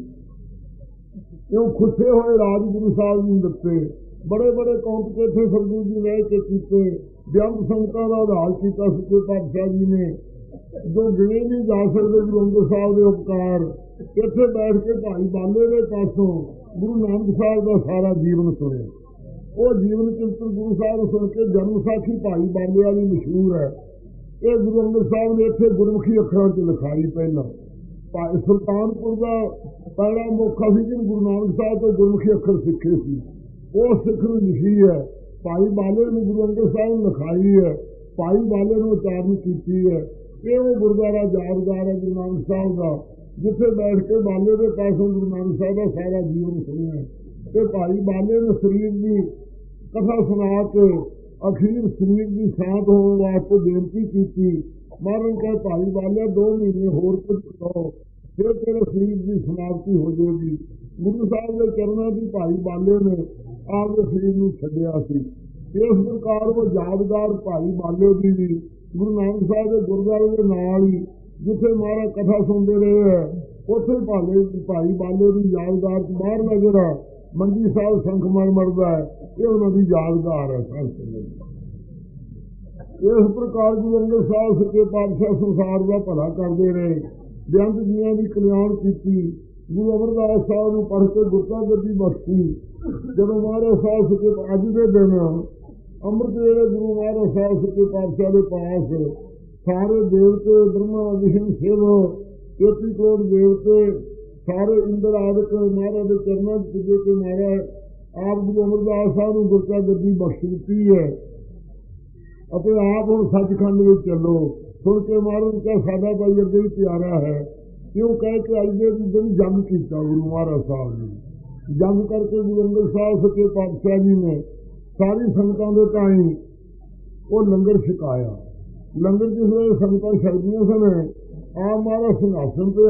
ਇਉਂ ਖੁੱਸੇ ਹੋਏ ਰਾਜ ਗੁਰੂ ਸਾਹਿਬ ਜੀ ਨੂੰ ਦਿੱਤੇ। ਬੜੇ ਬੜੇ ਕੌਂਟ ਕੇ ਇੱਥੇ ਸਰਦੂ ਜੀ ਰਹਿ ਕੇ ਕੀਤੇ, ਬੇਅੰਤ ਸੰਗਤਾਂ ਦਾ ਉਧਾਰ ਕੀਤਾ ਸੱਚੇ ਪਾਤਸ਼ਾਹ ਜੀ ਨੇ, ਜੋ ਗਿਣੇ ਨਹੀਂ ਜਾ ਸਕਦੇ ਗੁਰੂ ਅੰਗਦ ਸਾਹਿਬ ਦੇ ਉਪਕਾਰ। ਇੱਥੇ ਬੈਠ ਕੇ ਭਾਈ ਬਾਲੇ ਦੇ ਪਾਸੋਂ ਗੁਰੂ ਨਾਨਕ ਸਾਹਿਬ ਦਾ ਸਾਰਾ ਜੀਵਨ ਸੁਣਿਆ। ਉਹ ਜੀਵਨ ਚਿੰਤਨ ਗੁਰੂ ਸਾਹਿਬ ਸੁਣ ਕੇ ਜਨਮ ਸਾਖੀ ਭਾਈ ਬਾਲੇ ਵਾਲੀ ਮਸ਼ਹੂਰ ਹੈ। ਇਹ ਗੁਰੂ ਅੰਗਦ ਸਾਹਿਬ ਨੇ ਇੱਥੇ ਗੁਰਮੁਖੀ ਅੱਖਰਾਂ 'ਚ ਲਿਖਾਈ। ਪਹਿਲਾਂ ਭਾਈ ਸੁਲਤਾਨਪੁਰ ਦਾ ਪਹਿਲਾ ਮੌਕਾ ਸੀ ਜਿਹਨੂੰ ਗੁਰੂ ਨਾਨਕ ਸਾਹਿਬ ਤੋਂ ਗੁਰਮੁਖੀ ਅੱਖਰ ਸਿੱਖੇ ਸੀ, ਉਹ ਸਿੱਖ ਨੂੰ ਲਿਖੀ ਹੈ। ਭਾਈ ਬਾਲੇ ਨੂੰ ਗੁਰੂ ਅੰਗਦ ਸਾਹਿਬ ਨੇ ਲਿਖਾਈ ਹੈ, ਭਾਈ ਬਾਲੇ ਨੂੰ ਉਚਾਰਨ ਕੀਤੀ ਹੈ। ਇਹ ਉਹ ਗੁਰਦੁਆਰਾ ਯਾਦਗਾਰ ਹੈ ਗੁਰੂ ਨਾਨਕ ਸਾਹਿਬ ਦਾ, ਜਿੱਥੇ ਬੈਠ ਕੇ ਬਾਲੇ ਦੇ ਪਾਸੋਂ ਗੁਰੂ ਨਾਨਕ ਸਾਹਿਬ ਦਾ ਸਾਰਾ ਜੀਵਨ ਸੁਣਿਆ। ਤੇ ਭਾਈ ਬਾਲੇ ਨੇ ਸਰੀਰ ਦੀ ਕਥਾ ਸੁਣਾ ਕੇ ਅਖੀਰ ਸਰੀਰ ਦੀ ਸ਼ਾਂਤ ਹੋਣ ਵਾਸਤੇ ਬੇਨਤੀ ਕੀਤੀ। ਮਹਾਰਾਜ ਕਹੇ ਭਾਈ ਬਾਲੇ 2 ਮਹੀਨੇ ਹੋਰ ਕੁਝ ਕਰੋ, ਫਿਰ ਤੇਰੇ ਸਰੀਰ ਦੀ ਸਮਾਪਤੀ ਹੋ ਜਾਏਗੀ। ਗੁਰੂ ਸਾਹਿਬ ਦੇ ਚਰਨਾਂ ਦੀ ਭਾਈ ਬਾਲੇ ਨੇ ਆਪਦੇ ਸਰੀਰ ਨੂੰ ਛੱਡਿਆ ਸੀ। ਇਸ ਪ੍ਰਕਾਰ ਉਹ ਯਾਦਗਾਰ ਭਾਈ ਬਾਲੇ ਦੀ ਵੀ ਗੁਰੂ ਨਾਨਕ ਸਾਹਿਬ ਦੇ ਗੁਰਦੁਆਰੇ ਦੇ ਨਾਲ ਹੀ, ਜਿੱਥੇ ਮਹਾਰਾਜ ਕਥਾ ਸੁਣਦੇ ਰਹੇ ਹੈ, ਉੱਥੇ ਭਾਈ ਬਾਲੇ ਦੀ ਯਾਦਗਾਰ ਬਾਹਰਲਾ ਜਿਹੜਾ ਮੰਜੀ ਸਾਹਿਬ ਸੰਖਮਰਮਰ ਦਾ ਹੈ, ਇਹ ਉਹਨਾਂ ਦੀ ਯਾਦਗਾਰ ਹੈ। ਇਸ ਪ੍ਰਕਾਰ ਗੁਰੂ ਅੰਗਦ ਸਾਹਿਬ ਸੱਚੇ ਪਾਤਸ਼ਾਹ ਸੰਸਾਰ ਦਾ ਭਲਾ ਕਰਦੇ ਰਹੇ, ਬੇਅੰਤ ਜੀਆਂ ਦੀ ਕਲਿਆਣ ਕੀਤੀ। ਗੁਰੂ ਅਮਰਦਾਸ ਸਾਹਿਬ ਨੂੰ ਪੜ੍ਹ ਕੇ ਗੁਰਤਾ ਗੱਦੀ ਬਖਸ਼ੀ। ਜਦੋਂ ਮਹਾਰਾਜ ਸਾਹਿਬ ਸੱਚੇ ਅੱਜ ਦੇ ਦਿਨ ਅੰਮ੍ਰਿਤ ਵੇਲੇ ਗੁਰੂ ਮਹਾਰਾਜ ਸਾਹਿਬ ਸੱਚੇ ਪਾਤਸ਼ਾਹ ਦੇ ਪਾਸ ਸਾਰੇ ਦੇਵਤੇ ਬ੍ਰਹਮਾ ਵਿਸ਼ਨੂੰ ਸ਼ਿਵ 33 ਕਰੋੜ ਦੇਵਤੇ ਸਾਰੇ ਇੰਦਰ ਆਦਿਕ ਮਹਾਰਾਜ ਦੇ ਚਰਨਾਂ 'ਚ ਪੁੱਜੇ ਕੇ ਮਹਾਰਾਜ ਆਪ ਗੁਰੂ ਅਮਰਦਾਸ ਸਾਹਿਬ ਨੂੰ ਗੁਰਤਾ ਗੱਦੀ ਬਖਸ਼ ਦਿੱਤੀ ਹੈ ਅਤੇ ਆਪ ਹੁਣ ਸੱਚਖੰਡ ਵਿੱਚ ਚੱਲੋ। ਸੁਣ ਕੇ ਮਹਾਰਾਜ ਕਾ ਸਾਡਾ ਭਾਈ ਅੱਗੇ ਵੀ ਪਿਆਰਾ ਹੈ, ਕਿਉਂ ਕਹਿ ਕੇ ਅੱਜ ਦੇ ਦਿਨ ਜੰਗ ਕੀਤਾ ਗੁਰੂ ਮਹਾਰਾਜ ਸਾਹਿਬ ਨੇ। ਜੰਗ ਕਰਕੇ ਗੁਰੂ ਅੰਗਦ ਸਾਹਿਬ ਸੱਚੇ ਪਾਤਸ਼ਾਹ ਜੀ ਨੇ ਸਾਰੀ ਸੰਗਤਾਂ ਦੇ ਤਾਈਂ ਉਹ ਲੰਗਰ ਛਕਾਇਆ। ਲੰਗਰ ਜਿਸ ਵੇਲੇ ਸੰਗਤਾਂ ਛਕਦੀਆਂ ਸਨ, ਆਪ ਮਹਾਰਾਜ ਸਿੰਘਾਸਣ ਤੇ